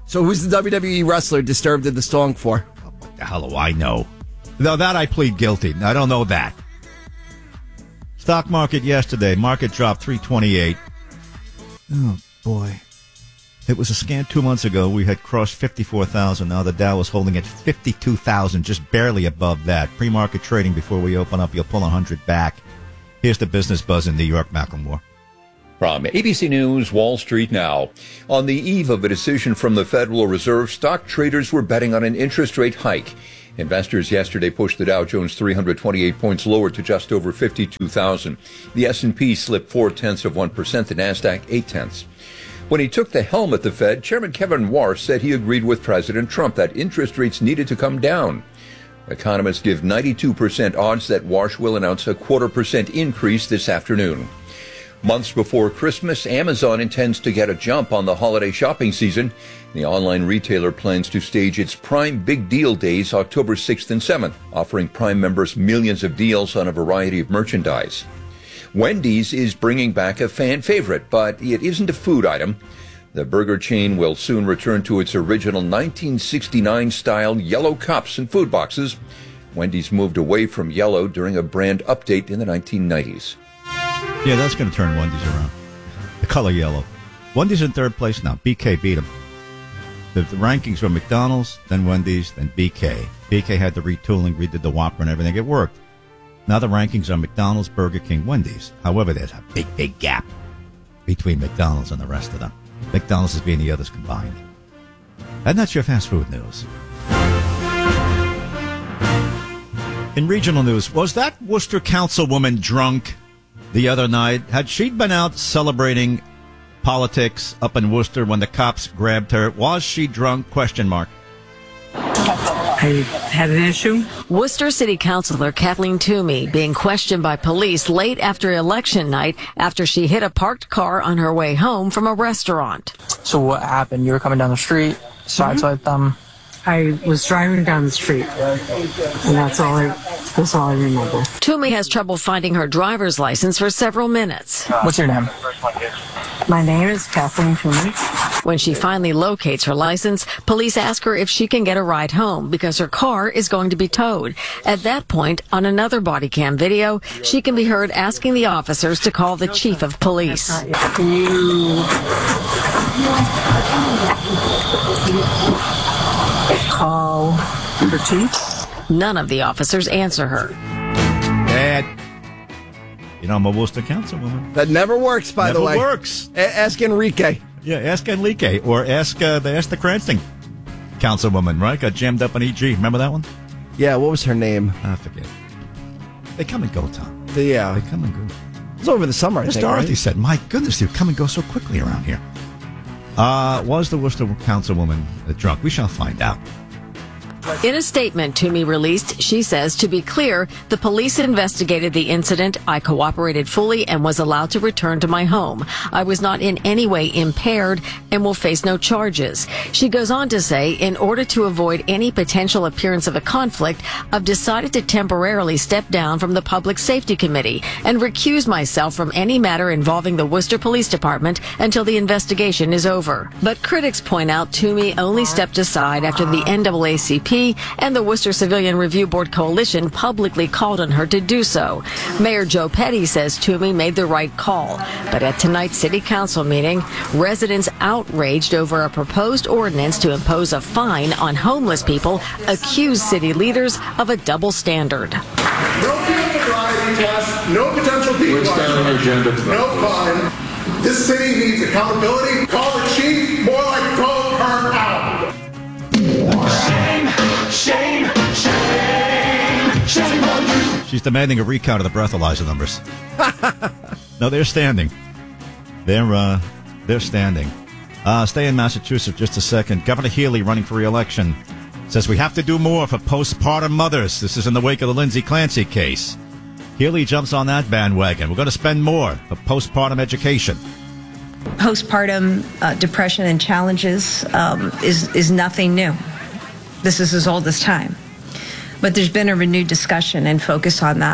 Speaker 3: So who's the WWE wrestler Disturbed did the song for?
Speaker 2: What the hell do I know? No, that I plead guilty. I don't know that. Stock market yesterday. Market dropped 328. Oh, boy. It was a scant 2 months ago. We had crossed 54,000. Now the Dow is holding at 52,000, just barely above that. Pre-market trading before we open up. You'll pull 100 back. Here's the business buzz in New York, Macklemore.
Speaker 9: From ABC News, Wall Street now. On the eve of a decision from the Federal Reserve, stock traders were betting on an interest rate hike. Investors yesterday pushed the Dow Jones 328 points lower to just over 52,000. The S&P slipped 0.4%, the Nasdaq 0.8. When he took the helm at the Fed, Chairman Kevin Warsh said he agreed with President Trump that interest rates needed to come down. Economists give 92% odds that Warsh will announce a 0.25% increase this afternoon. Months before Christmas, Amazon intends to get a jump on the holiday shopping season. The online retailer plans to stage its Prime Big Deal Days October 6th and 7th, offering Prime members millions of deals on a variety of merchandise. Wendy's is bringing back a fan favorite, but it isn't a food item. The burger chain will soon return to its original 1969-style yellow cups and food boxes. Wendy's moved away from yellow during a brand update in the 1990s.
Speaker 2: Yeah, that's going to turn Wendy's around. The color yellow. Wendy's in third place now. BK beat them. The rankings were McDonald's, then Wendy's, then BK. BK had the retooling, redid the Whopper and everything. It worked. Now the rankings are McDonald's, Burger King, Wendy's. However, there's a big, big gap between McDonald's and the rest of them. McDonald's is being the others combined. And that's your fast food news. In regional news, was that Worcester councilwoman drunk the other night? Had she been out celebrating politics up in Worcester when the cops grabbed her? Was she drunk? Question mark.
Speaker 13: I had an issue.
Speaker 14: Worcester City Councilor Kathleen Toomey being questioned by police late after election night after she hit a parked car on her way home from a restaurant.
Speaker 13: So what happened? You were coming down the street, sideswiped them. I was driving down the street, and that's all I remember.
Speaker 14: Toomey has trouble finding her driver's license for several minutes.
Speaker 13: What's your name? My name is Kathleen Toomey.
Speaker 14: When she finally locates her license, police ask her if she can get a ride home because her car is going to be towed. At that point, on another body cam video, she can be heard asking the officers to call the chief of police.
Speaker 13: Call the chief?
Speaker 14: None of the officers answer her.
Speaker 2: Dad. You know, I'm a Worcester councilwoman.
Speaker 3: That never works, by the way.
Speaker 2: Never works.
Speaker 3: Ask Enrique.
Speaker 2: Yeah, ask Enrique. Or ask the Cranston councilwoman, right? Got jammed up on EG. Remember that one?
Speaker 3: Yeah, what was her name?
Speaker 2: I forget. They come and go, Tom.
Speaker 3: Yeah.
Speaker 2: They come and go.
Speaker 3: It was over the summer, I think,
Speaker 2: Dorothy
Speaker 3: right?
Speaker 2: said, my goodness, you come and go so quickly around here. Was the Worcester councilwoman drunk? We shall find out.
Speaker 14: In a statement Toomey released, she says, to be clear, the police investigated the incident. I cooperated fully and was allowed to return to my home. I was not in any way impaired and will face no charges. She goes on to say, in order to avoid any potential appearance of a conflict, I've decided to temporarily step down from the Public Safety Committee and recuse myself from any matter involving the Worcester Police Department until the investigation is over. But critics point out Toomey only stepped aside after the NAACP and the Worcester Civilian Review Board Coalition publicly called on her to do so. Mayor Joe Petty says Toomey made the right call. But at tonight's City Council meeting, residents outraged over a proposed ordinance to impose a fine on homeless people accuse city leaders of a double standard.
Speaker 15: No vehicle driving test, no potential DUI, no fine. This city needs accountability. Call the chief, more like throw her out. Shame on you.
Speaker 2: She's demanding a recount of the breathalyzer numbers. No, they're standing. They're standing. Stay in Massachusetts just a second. Governor Healy, running for re-election, says we have to do more for postpartum mothers. This is in the wake of the Lindsay Clancy case. Healy jumps on that bandwagon. We're going to spend more for postpartum education.
Speaker 16: Postpartum depression and challenges is nothing new. This is as old as time. But there's been a renewed discussion and focus on that.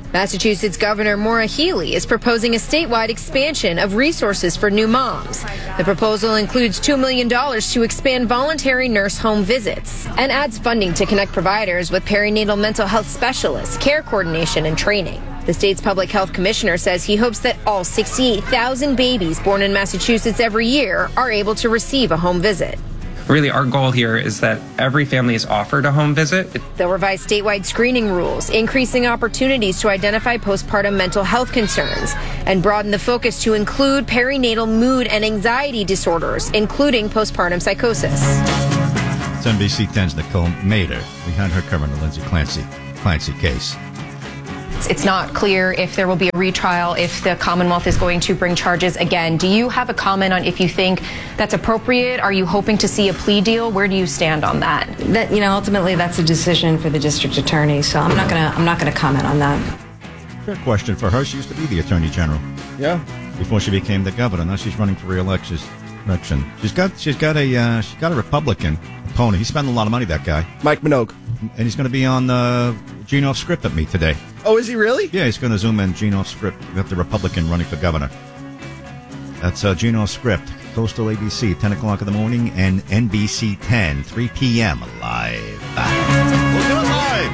Speaker 10: Massachusetts Governor Maura Healey is proposing a statewide expansion of resources for new moms. The proposal includes $2 million to expand voluntary nurse home visits and adds funding to connect providers with perinatal mental health specialists, care coordination, and training. The state's public health commissioner says he hopes that all 68,000 babies born in Massachusetts every year are able to receive a home visit.
Speaker 11: Really, our goal here is that every family is offered a home visit.
Speaker 10: They'll revise statewide screening rules, increasing opportunities to identify postpartum mental health concerns, and broaden the focus to include perinatal mood and anxiety disorders, including postpartum psychosis.
Speaker 2: It's NBC 10's Nicole Mader. We had her covering the Lindsay Clancy case.
Speaker 12: It's not clear if there will be a retrial, if the Commonwealth is going to bring charges again. Do you have a comment on if you think that's appropriate? Are you hoping to see a plea deal? Where do you stand on that?
Speaker 16: Ultimately that's a decision for the district attorney, so I'm not gonna comment on that.
Speaker 2: Fair question for her. She used to be the Attorney General.
Speaker 3: Yeah.
Speaker 2: Before she became the governor. Now she's running for re-election. She's got a Republican opponent. He's spending a lot of money, that guy.
Speaker 3: Mike Minogue.
Speaker 2: And he's going to be on Gene Off Script at me today.
Speaker 3: Oh, is he really?
Speaker 2: Yeah, he's going to zoom in Gene Off Script. We got the Republican running for governor. That's Gene Off Script. Coastal ABC, 10 o'clock in the morning, and NBC 10, 3 p.m. live. We'll do it live.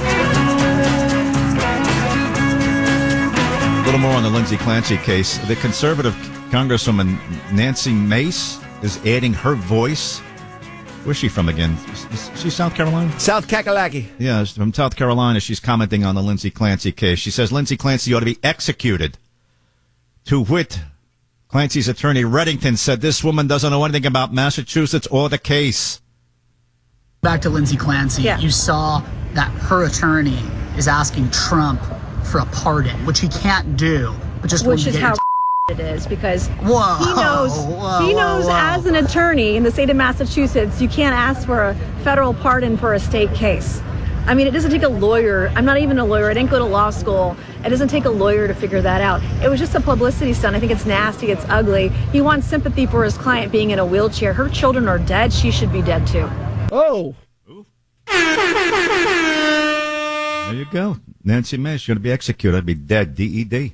Speaker 2: A little more on the Lindsay Clancy case. The conservative Congresswoman Nancy Mace is adding her voice. Where's she from again? Is she South Carolina?
Speaker 3: South Kakalaki.
Speaker 2: Yeah, she's from South Carolina. She's commenting on the Lindsay Clancy case. She says Lindsay Clancy ought to be executed. To wit, Clancy's attorney Reddington said this woman doesn't know anything about Massachusetts or the case.
Speaker 17: Back to Lindsay Clancy, You saw that her attorney is asking Trump for a pardon, which he can't do. But just
Speaker 20: which is how it is, because he knows as an attorney in the state of Massachusetts, you can't ask for a federal pardon for a state case. I mean, it doesn't take a lawyer. I'm not even a lawyer. I didn't go to law school. It doesn't take a lawyer to figure that out. It was just a publicity stunt. I think it's nasty. It's ugly. He wants sympathy for his client being in a wheelchair. Her children are dead. She should be dead too.
Speaker 3: Oh.
Speaker 2: There you go. Nancy Mace going to be executed. I'd be dead. D-E-D.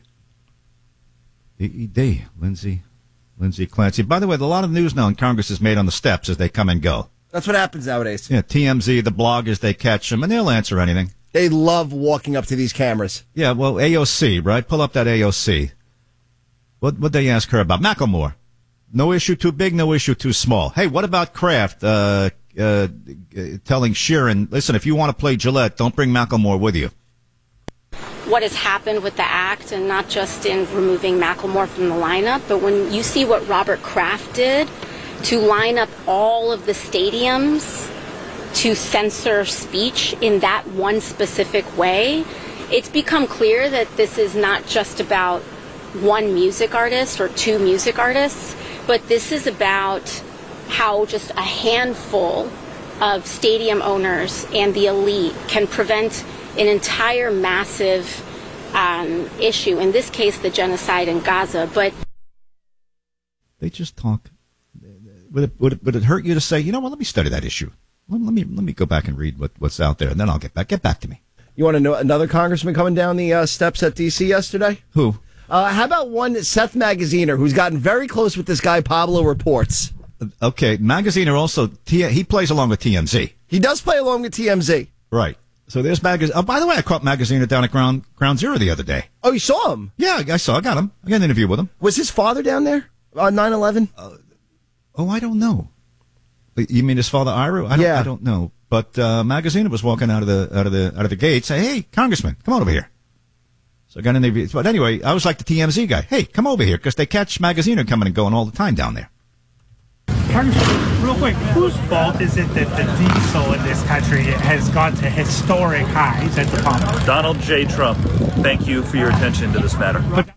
Speaker 2: D-E-D. Lindsay Clancy. By the way, a lot of news now in Congress is made on the steps as they come and go.
Speaker 3: That's what happens nowadays.
Speaker 2: Yeah, TMZ, the bloggers, they catch them, and they'll answer anything.
Speaker 3: They love walking up to these cameras.
Speaker 2: Yeah, well, AOC, right? Pull up that AOC. What'd they ask her about? Macklemore. No issue too big, no issue too small. Hey, what about Kraft telling Sheeran, listen, if you want to play Gillette, don't bring Macklemore with you?
Speaker 21: What has happened with the act, and not just in removing Macklemore from the lineup, but when you see what Robert Kraft did to line up all of the stadiums to censor speech in that one specific way, it's become clear that this is not just about one music artist or two music artists, but this is about how just a handful of stadium owners and the elite can prevent an entire massive issue, in this case the genocide in Gaza. But
Speaker 2: they just talk. Would it hurt you to say, you know what, let me study that issue. Let me go back and read what's out there, and then I'll get back to me.
Speaker 3: You want to know another congressman coming down the steps at D.C. yesterday?
Speaker 2: Who?
Speaker 3: How about one Seth Magaziner, who's gotten very close with this guy Pablo Reports?
Speaker 2: Okay, Magaziner also, he plays along with TMZ.
Speaker 3: He does play along with TMZ.
Speaker 2: Right. So there's Magaziner. Oh, by the way, I caught Magaziner down at Ground Zero the other day.
Speaker 3: Oh, you saw him?
Speaker 2: Yeah, I got him. I got an interview with him.
Speaker 3: Was his father down there on 9/11?
Speaker 2: I don't know. You mean his father, Ira? I don't know. But Magaziner was walking out of the gate, say, "Hey, Congressman, come on over here." So I got an interview. But anyway, I was like the TMZ guy. Hey, come over here, because they catch Magaziner coming and going all the time down there.
Speaker 27: Congressman, real quick, whose fault is it that the diesel in this country has gone to historic highs at the pump?
Speaker 28: Donald J. Trump, thank you for your attention to this matter.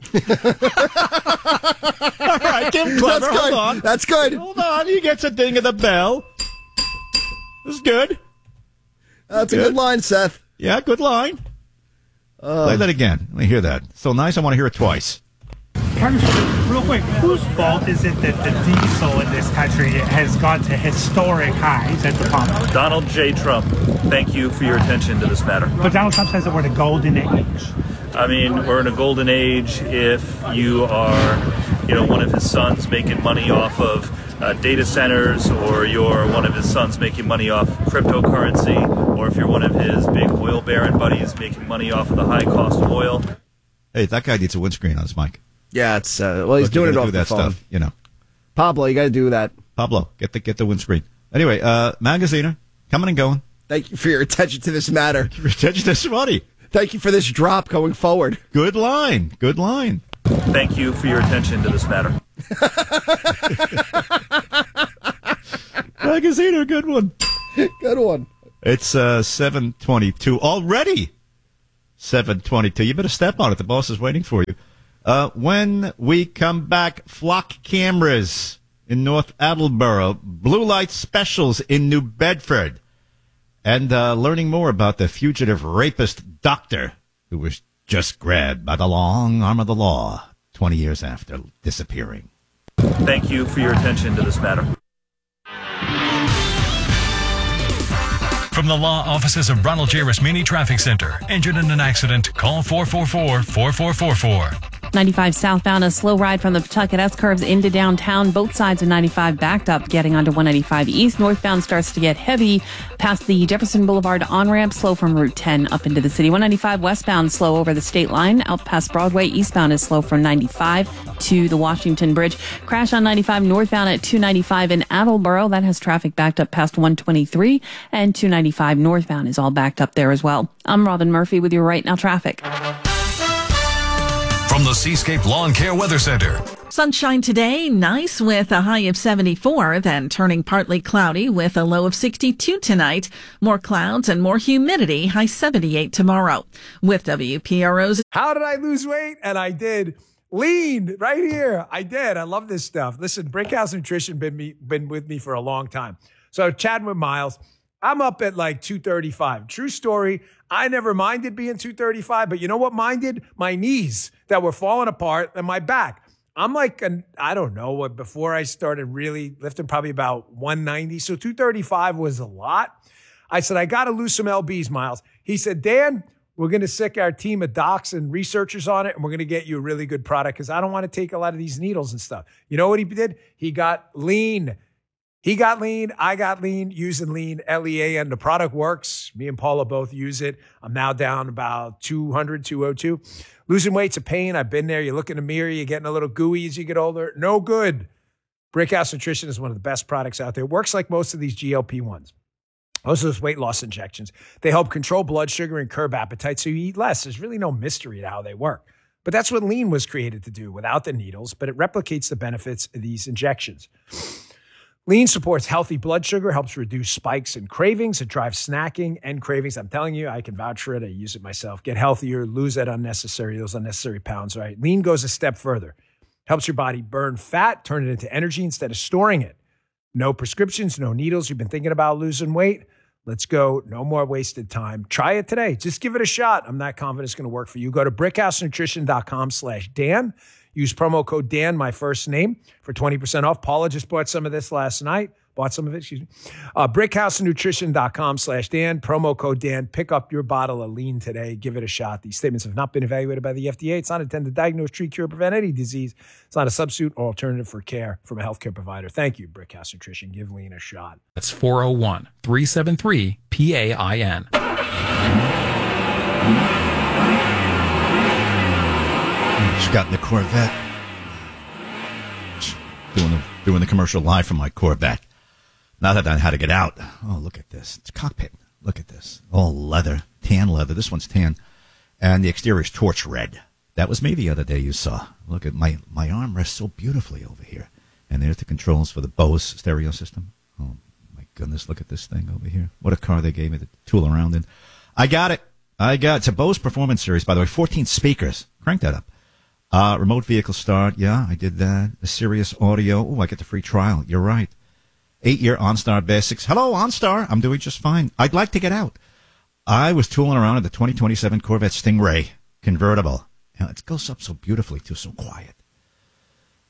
Speaker 2: All right, give him clever.
Speaker 3: That's good.
Speaker 2: Hold on.
Speaker 3: That's good.
Speaker 2: Hold on. He gets a ding of the bell. This is good.
Speaker 3: That's a good line, Seth.
Speaker 2: Yeah, good line. Play that again. Let me hear that. So nice, I want to hear it twice.
Speaker 27: Real quick, whose fault is it that the diesel in this country has gone to historic highs at the pump?
Speaker 28: Donald J. Trump, thank you for your attention to this matter.
Speaker 27: But Donald Trump says that we're in a golden age.
Speaker 28: I mean, we're in a golden age if you are, one of his sons making money off of data centers, or you're one of his sons making money off cryptocurrency, or if you're one of his big oil baron buddies making money off of the high cost of oil. Hey,
Speaker 2: that guy needs a windscreen on his mic.
Speaker 3: Yeah, it's he's doing it off the phone.
Speaker 2: Stuff,
Speaker 3: Pablo, you got to do that.
Speaker 2: Pablo, get the windscreen. Anyway, Magaziner, coming and going.
Speaker 3: Thank you for your attention to this matter.
Speaker 2: Your attention to this money.
Speaker 3: Thank you for this drop going forward.
Speaker 2: Good line.
Speaker 28: Thank you for your attention to this matter.
Speaker 2: Magaziner, good one.
Speaker 3: Good one.
Speaker 2: It's 7:22 already. 7:22. You better step on it. The boss is waiting for you. When we come back, flock cameras in North Attleboro, blue light specials in New Bedford, and learning more about the fugitive rapist doctor who was just grabbed by the long arm of the law 20 years after disappearing.
Speaker 28: Thank you for your attention to this matter.
Speaker 18: From the law offices of Ronald J. Rasmini Traffic Center. Injured in an accident? Call 444-4444.
Speaker 1: 95 southbound, a slow ride from the Pawtucket S-curves into downtown. Both sides of 95 backed up, getting onto 195 east. Northbound starts to get heavy past the Jefferson Boulevard on-ramp, slow from Route 10 up into the city. 195 westbound, slow over the state line. Out past Broadway, eastbound is slow from 95 to the Washington Bridge. Crash on 95 northbound at 295 in Attleboro. That has traffic backed up past 123. And 295 northbound is all backed up there as well. I'm Robin Murphy with your Right Now traffic.
Speaker 18: From the Seascape Lawn Care Weather Center.
Speaker 4: Sunshine today, nice with a high of 74, then turning partly cloudy with a low of 62 tonight. More clouds and more humidity, high 78 tomorrow. With WPRO's...
Speaker 5: How did I lose weight? And I did. Lean, right here. I did. I love this stuff. Listen, Brickhouse Nutrition been with me for a long time. So chatting with Miles, I'm up at like 235. True story. I never minded being 235, but you know what minded? My knees that were falling apart and my back. I'm like, I don't know what, before I started really lifting, probably about 190. So 235 was a lot. I said, I got to lose some LBs, Miles. He said, Dan, we're going to sick our team of docs and researchers on it, and we're going to get you a really good product because I don't want to take a lot of these needles and stuff. You know what he did? He got lean. He got lean. I got lean, using lean, LEAN. The product works. Me and Paula both use it. I'm now down about 200, 202. Losing weight's a pain. I've been there. You look in the mirror, you're getting a little gooey as you get older. No good. Brickhouse Nutrition is one of the best products out there. It works like most of these GLP-1s. Most of those weight loss injections. They help control blood sugar and curb appetite so you eat less. There's really no mystery to how they work. But that's what lean was created to do without the needles, but it replicates the benefits of these injections. Lean supports healthy blood sugar, helps reduce spikes and cravings. It drives snacking and cravings. I'm telling you, I can vouch for it. I use it myself. Get healthier, lose those unnecessary pounds, right? Lean goes a step further. Helps your body burn fat, turn it into energy instead of storing it. No prescriptions, no needles. You've been thinking about losing weight? Let's go. No more wasted time. Try it today. Just give it a shot. I'm not confident it's going to work for you. Go to brickhousenutrition.com/Dan. Use promo code Dan, my first name, for 20% off. Paula just bought some of this last night. Brickhousenutrition.com/Dan. Promo code Dan. Pick up your bottle of lean today. Give it a shot. These statements have not been evaluated by the FDA. It's not intended to diagnose, treat, cure, prevent any disease. It's not a substitute or alternative for care from a healthcare provider. Thank you, Brickhouse Nutrition. Give lean a shot.
Speaker 19: That's 401-373-PAIN.
Speaker 2: Just got in the Corvette. Doing the commercial live from my Corvette. Now that I know how to get out. Oh, look at this. It's a cockpit. Look at this. All leather. Tan leather. This one's tan. And the exterior is torch red. That was me the other day you saw. Look at my arm rests so beautifully over here. And there's the controls for the Bose stereo system. Oh, my goodness. Look at this thing over here. What a car they gave me to tool around in. I got it. It's a Bose Performance Series, by the way. 14 speakers. Crank that up. Remote vehicle start. Yeah, I did that. A Sirius audio. Oh, I get the free trial. You're right. 8-year OnStar Basics. Hello, OnStar. I'm doing just fine. I'd like to get out. I was tooling around in the 2027 Corvette Stingray convertible. And it goes up so beautifully, too, so quiet.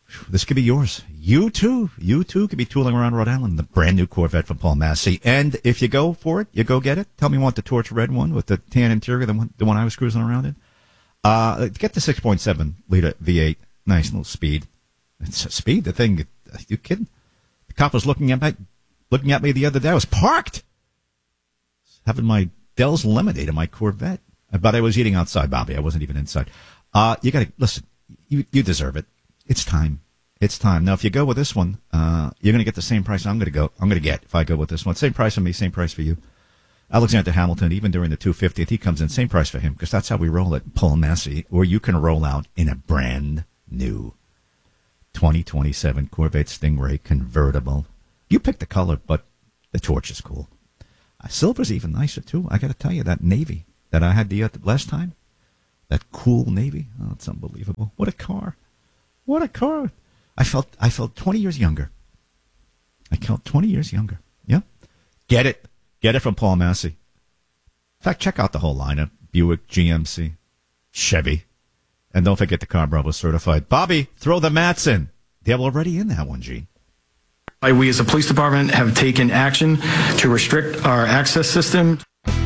Speaker 2: This could be yours. You too could be tooling around Rhode Island, the brand new Corvette from Paul Massey. And if you go for it, you go get it. Tell me you want the torch red one with the tan interior, the one I was cruising around in. Get the 6.7 liter V8. Nice little speed. It's a speed. The thing. Are you kidding? The cop was looking at me the other day. I was parked, having my Dell's lemonade in my Corvette, but I was eating outside, Bobby. I wasn't even inside. You got to listen. You deserve it. It's time. It's time. Now, if you go with this one, you're going to get the same price I'm going to get if I go with this one. Same price for me, same price for you. Alexander Hamilton, even during the 250th, he comes in, same price for him, because that's how we roll it. Paul Massey, or you can roll out in a brand new 2027 Corvette Stingray convertible. You pick the color, but the torch is cool. Silver's even nicer, too. I got to tell you, that navy that I had the last time, that cool navy, oh, it's unbelievable. What a car. What a car. I felt 20 years younger. I felt 20 years younger. Yeah. Get it. Get it from Paul Massey. In fact, check out the whole lineup. Buick, GMC, Chevy. And don't forget the Car Bravo certified. Bobby, throw the mats in. They're already in that one, Gene.
Speaker 6: We as a police department have taken action to restrict our access system.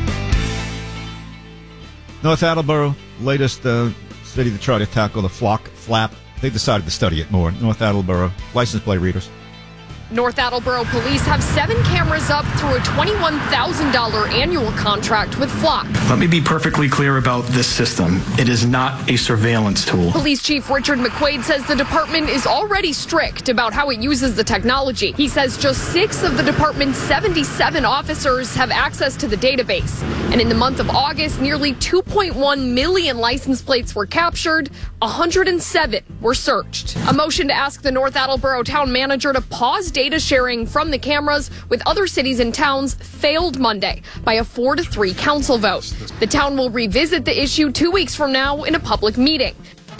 Speaker 2: North Attleboro, latest city to try to tackle the flap. They decided to study it more. North Attleboro, license plate readers.
Speaker 8: North Attleboro police have 7 cameras up through a $21,000 annual contract with Flock.
Speaker 6: Let me be perfectly clear about this system. It is not a surveillance tool.
Speaker 8: Police Chief Richard McQuaid says the department is already strict about how it uses the technology. He says just 6 of the department's 77 officers have access to the database. And in the month of August, nearly 2.1 million license plates were captured. 107 were searched. A motion to ask the North Attleboro town manager to pause data sharing from the cameras with other cities and towns failed Monday by a 4-3 council vote. The town will revisit the issue 2 weeks from now in a public meeting.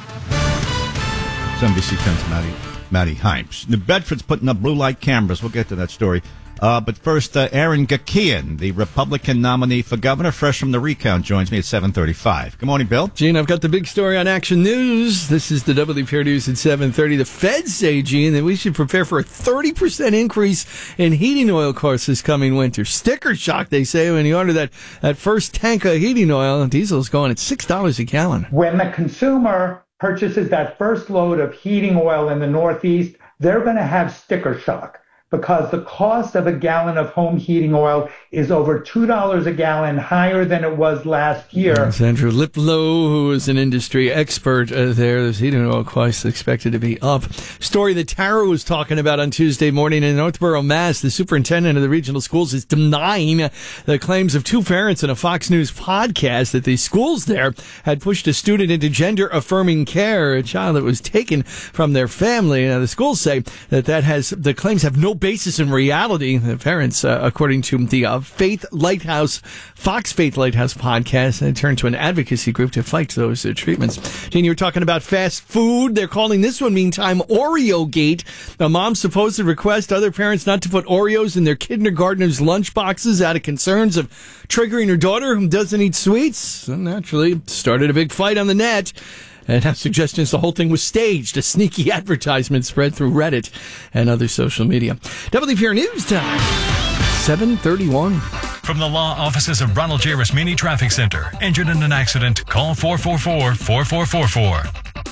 Speaker 2: It's NBC 10's Maddie Hypes. New Bedford's putting up blue light cameras. We'll get to that story. But first, Aaron Gakian, the Republican nominee for governor, fresh from the recount, joins me at 7:35. Good morning, Bill.
Speaker 19: Gene, I've got the big story on Action News. This is the WPR News at 7:30. The feds say, Gene, that we should prepare for a 30% increase in heating oil costs this coming winter. Sticker shock, they say, when you order that first tank of heating oil. Diesel is going at $6 a gallon.
Speaker 22: When the consumer purchases that first load of heating oil in the Northeast, they're going to have sticker shock, because the cost of a gallon of home heating oil is over $2 a gallon higher than it was last year.
Speaker 19: That's Andrew Liplow, who is an industry expert there. There's heating oil costs expected to be up. Story that Tara was talking about on Tuesday morning in Northborough, Mass. The superintendent of the regional schools is denying the claims of 2 parents in a Fox News podcast that the schools there had pushed a student into gender-affirming care, a child that was taken from their family. Now, the schools say that the claims have no basis in reality. The parents, according to the Fox Faith Lighthouse podcast, they turned to an advocacy group to fight those treatments. Gene, you were talking about fast food. They're calling this one, meantime, Oreo Gate. A mom's supposed to request other parents not to put Oreos in their kindergartners' lunch boxes out of concerns of triggering her daughter who doesn't eat sweets. And naturally, started a big fight on the net. And now suggestions the whole thing was staged, a sneaky advertisement spread through Reddit and other social media. WPR News Time, 7:31.
Speaker 18: From the law offices of Ronald J. Rasmini Traffic Center. Injured in an accident? Call 444-4444.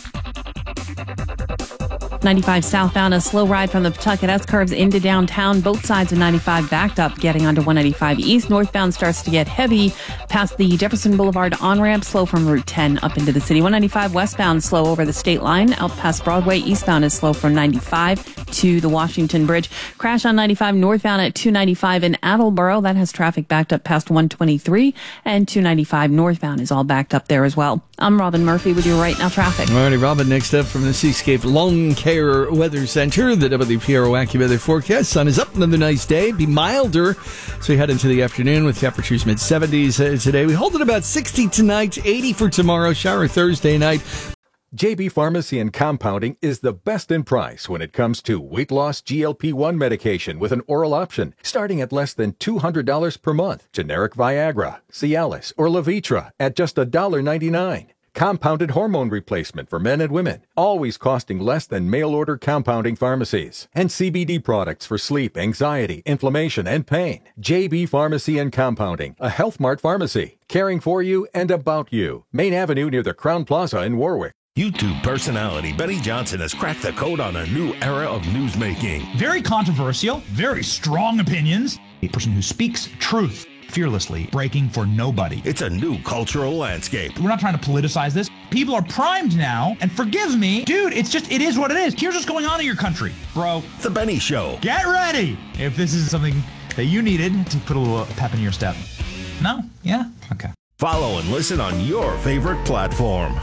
Speaker 1: 95 southbound, a slow ride from the Pawtucket S-curves into downtown. Both sides of 95 backed up, getting onto 195 east. Northbound starts to get heavy past the Jefferson Boulevard on-ramp, slow from Route 10 up into the city. 195 westbound, slow over the state line. Out past Broadway, eastbound is slow from 95 to the Washington Bridge. Crash on 95 northbound at 295 in Attleboro. That has traffic backed up past 123. And 295 northbound is all backed up there as well. I'm Robin Murphy with your Right Now traffic.
Speaker 19: All righty, Robin, next up from the Seascape Lawn Care Weather Center, the WPRO AccuWeather forecast. Sun is up, another nice day. Be milder, so we head into the afternoon with temperatures mid-70s today. We hold it about 60 tonight, 80 for tomorrow, shower Thursday night.
Speaker 23: JB Pharmacy and Compounding is the best in price when it comes to weight loss GLP-1 medication with an oral option, starting at less than $200 per month. Generic Viagra, Cialis, or Levitra at just $1.99. compounded hormone replacement for men and women, always costing less than mail-order compounding pharmacies, and CBD products for sleep, anxiety, inflammation, and pain. JB Pharmacy and Compounding, a Health Mart pharmacy, caring for you and about you. Main Avenue near the Crown Plaza in Warwick.
Speaker 7: YouTube personality Benny Johnson has cracked the code on a new era of newsmaking.
Speaker 9: Very controversial, very strong opinions. A person who speaks truth fearlessly, breaking for nobody.
Speaker 7: It's a new cultural landscape.
Speaker 9: We're not trying to politicize this. People are primed now, and forgive me, dude, it is what it is. Here's what's going on in your country, bro.
Speaker 7: The Benny Show.
Speaker 9: Get ready if this is something that you needed to put a little pep in your step. No? Yeah? Okay.
Speaker 7: Follow and listen on your favorite platform.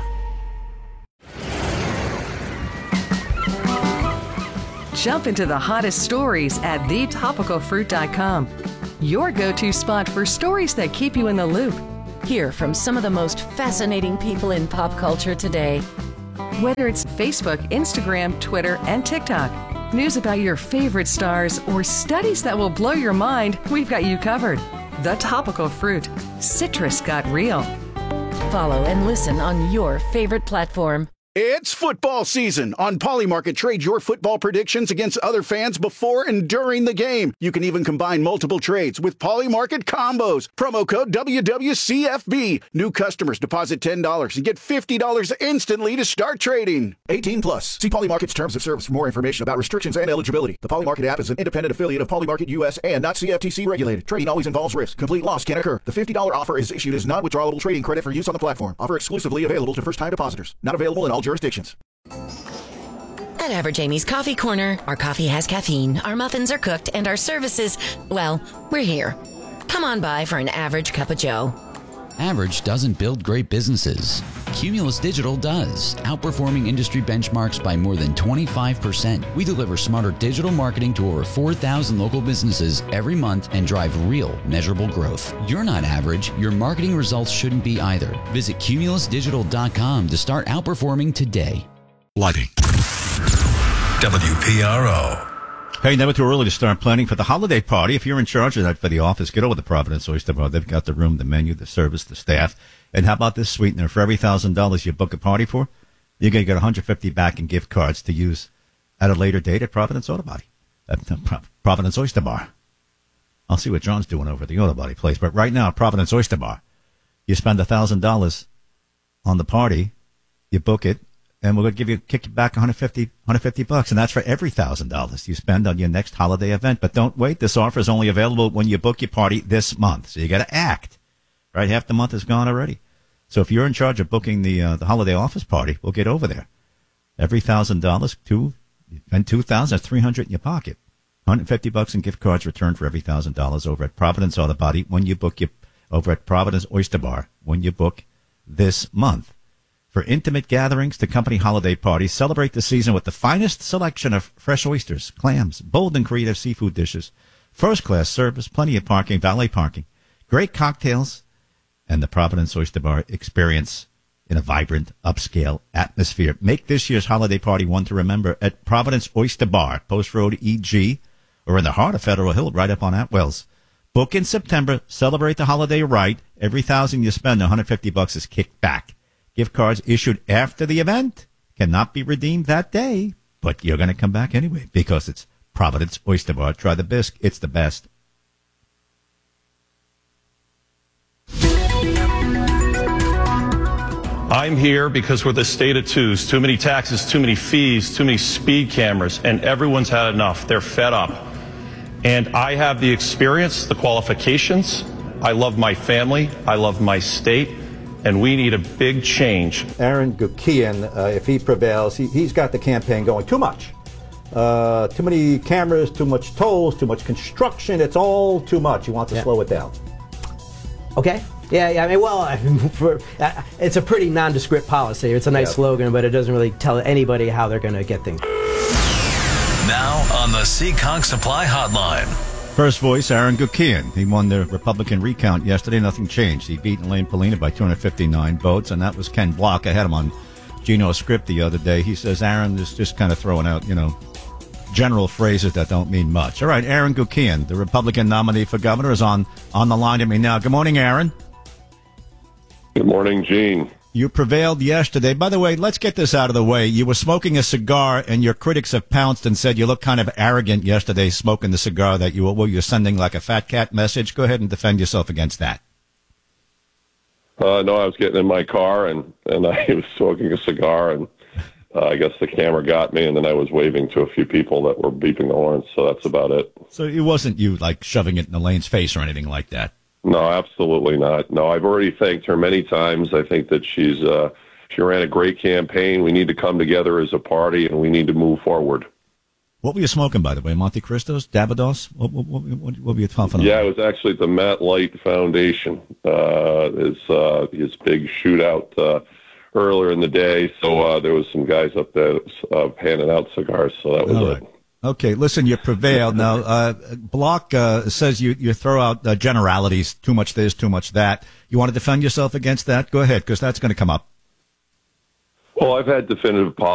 Speaker 13: Jump into the hottest stories at thetopicalfruit.com. Your go-to spot for stories that keep you in the loop.
Speaker 14: Hear from some of the most fascinating people in pop culture today.
Speaker 13: Whether it's Facebook, Instagram, Twitter, and TikTok, news about your favorite stars, or studies that will blow your mind, we've got you covered. The Topical Fruit. Citrus got real.
Speaker 14: Follow and listen on your favorite platform.
Speaker 15: It's football season. On Polymarket, trade your football predictions against other fans before and during the game. You can even combine multiple trades with Polymarket combos. Promo code WWCFB. New customers deposit $10 and get $50 instantly to start trading. 18 plus. See Polymarket's terms of service for more information about restrictions and eligibility. The Polymarket app is an independent affiliate of Polymarket US and not CFTC regulated. Trading always involves risk. Complete loss can occur. The $50 offer is issued as non-withdrawable trading credit for use on the platform. Offer exclusively available to first-time depositors. Not available in all jurisdictions.
Speaker 14: At Average Amy's Coffee Corner, our coffee has caffeine, our muffins are cooked, and our services, well, we're here. Come on by for an average cup of joe.
Speaker 24: Average doesn't build great businesses. Cumulus Digital does, outperforming industry benchmarks by more than 25%. We deliver smarter digital marketing to over 4,000 local businesses every month and drive real, measurable growth. You're not average. Your marketing results shouldn't be either. Visit cumulusdigital.com to start outperforming today.
Speaker 18: Lighting. WPRO.
Speaker 2: Hey, never too early to start planning for the holiday party. If you're in charge of that for the office, get over to Providence Oyster Bar. They've got the room, the menu, the service, the staff. And how about this sweetener? For every $1,000 you book a party for, you're going to get $150 back in gift cards to use at a later date at Providence Auto Body, at Providence Oyster Bar. I'll see what John's doing over at the Auto Body place. But right now, Providence Oyster Bar, you spend $1,000 on the party, you book it, and we're going to kick you back $150 bucks, and that's for every $1,000 you spend on your next holiday event. But don't wait. This offer is only available when you book your party this month. So you got to act. Right? Half the month is gone already. So if you're in charge of booking the holiday office party, we'll get over there. Every $1,000, you spend $2,000, that's $300 in your pocket. $150 in gift cards returned for every $1,000 over at Providence Auto Body when you book over at Providence Oyster Bar when you book this month. For intimate gatherings to company holiday parties, celebrate the season with the finest selection of fresh oysters, clams, bold and creative seafood dishes, first-class service, plenty of parking, valet parking, great cocktails, and the Providence Oyster Bar experience in a vibrant, upscale atmosphere. Make this year's holiday party one to remember at Providence Oyster Bar, Post Road EG, or in the heart of Federal Hill, right up on Atwells. Book in September, celebrate the holiday right. Every $1,000 you spend, $150 is kicked back. Gift cards issued after the event cannot be redeemed that day, but you're going to come back anyway because it's Providence Oyster Bar. Try the bisque. It's the best.
Speaker 25: I'm here because we're the state of twos. Too many taxes, too many fees, too many speed cameras, and everyone's had enough. They're fed up. And I have the experience, the qualifications. I love my family. I love my state. And we need a big change.
Speaker 26: Aaron Gukian, if he prevails, he's got the campaign going. Too much. Too many cameras, too much tolls, too much construction. It's all too much. He wants to slow it down.
Speaker 29: Okay. Yeah. I mean, well, it's a pretty nondescript policy. It's a nice slogan, but it doesn't really tell anybody how they're going to get things.
Speaker 18: Now on the Seekonk Supply Hotline.
Speaker 2: First voice, Aaron Gukian. He won the Republican recount yesterday. Nothing changed. He beat Elaine Polina by 259 votes, and that was Ken Block. I had him on Gino's script the other day. He says Aaron is just kind of throwing out, general phrases that don't mean much. All right, Aaron Gukian, the Republican nominee for governor, is on the line to me now. Good morning, Aaron.
Speaker 30: Good morning, Gene.
Speaker 2: You prevailed yesterday. By the way, let's get this out of the way. You were smoking a cigar, and your critics have pounced and said you look kind of arrogant yesterday smoking the cigar that you're sending like a fat cat message. Go ahead and defend yourself against that.
Speaker 3: No, I was getting in my car, and I was smoking a cigar, and I guess the camera got me, and then I was waving to a few people that were beeping the horns, so that's about it.
Speaker 2: So it wasn't you, like, shoving it in Elaine's face or anything like that?
Speaker 3: No, absolutely not. No, I've already thanked her many times. I think that she ran a great campaign. We need to come together as a party, and we need to move forward.
Speaker 2: What were you smoking, by the way? Monte Cristos? Davidoff? What were you puffing on?
Speaker 3: Yeah, it was actually at the Matt Light Foundation, his big shootout earlier in the day. So there was some guys up there handing out cigars, so that was
Speaker 2: All
Speaker 3: it.
Speaker 2: right. Okay, listen, you prevailed. Now, Block says you throw out generalities, too much this, too much that. You want to defend yourself against that? Go ahead, because that's going to come up.
Speaker 3: Well, I've had definitive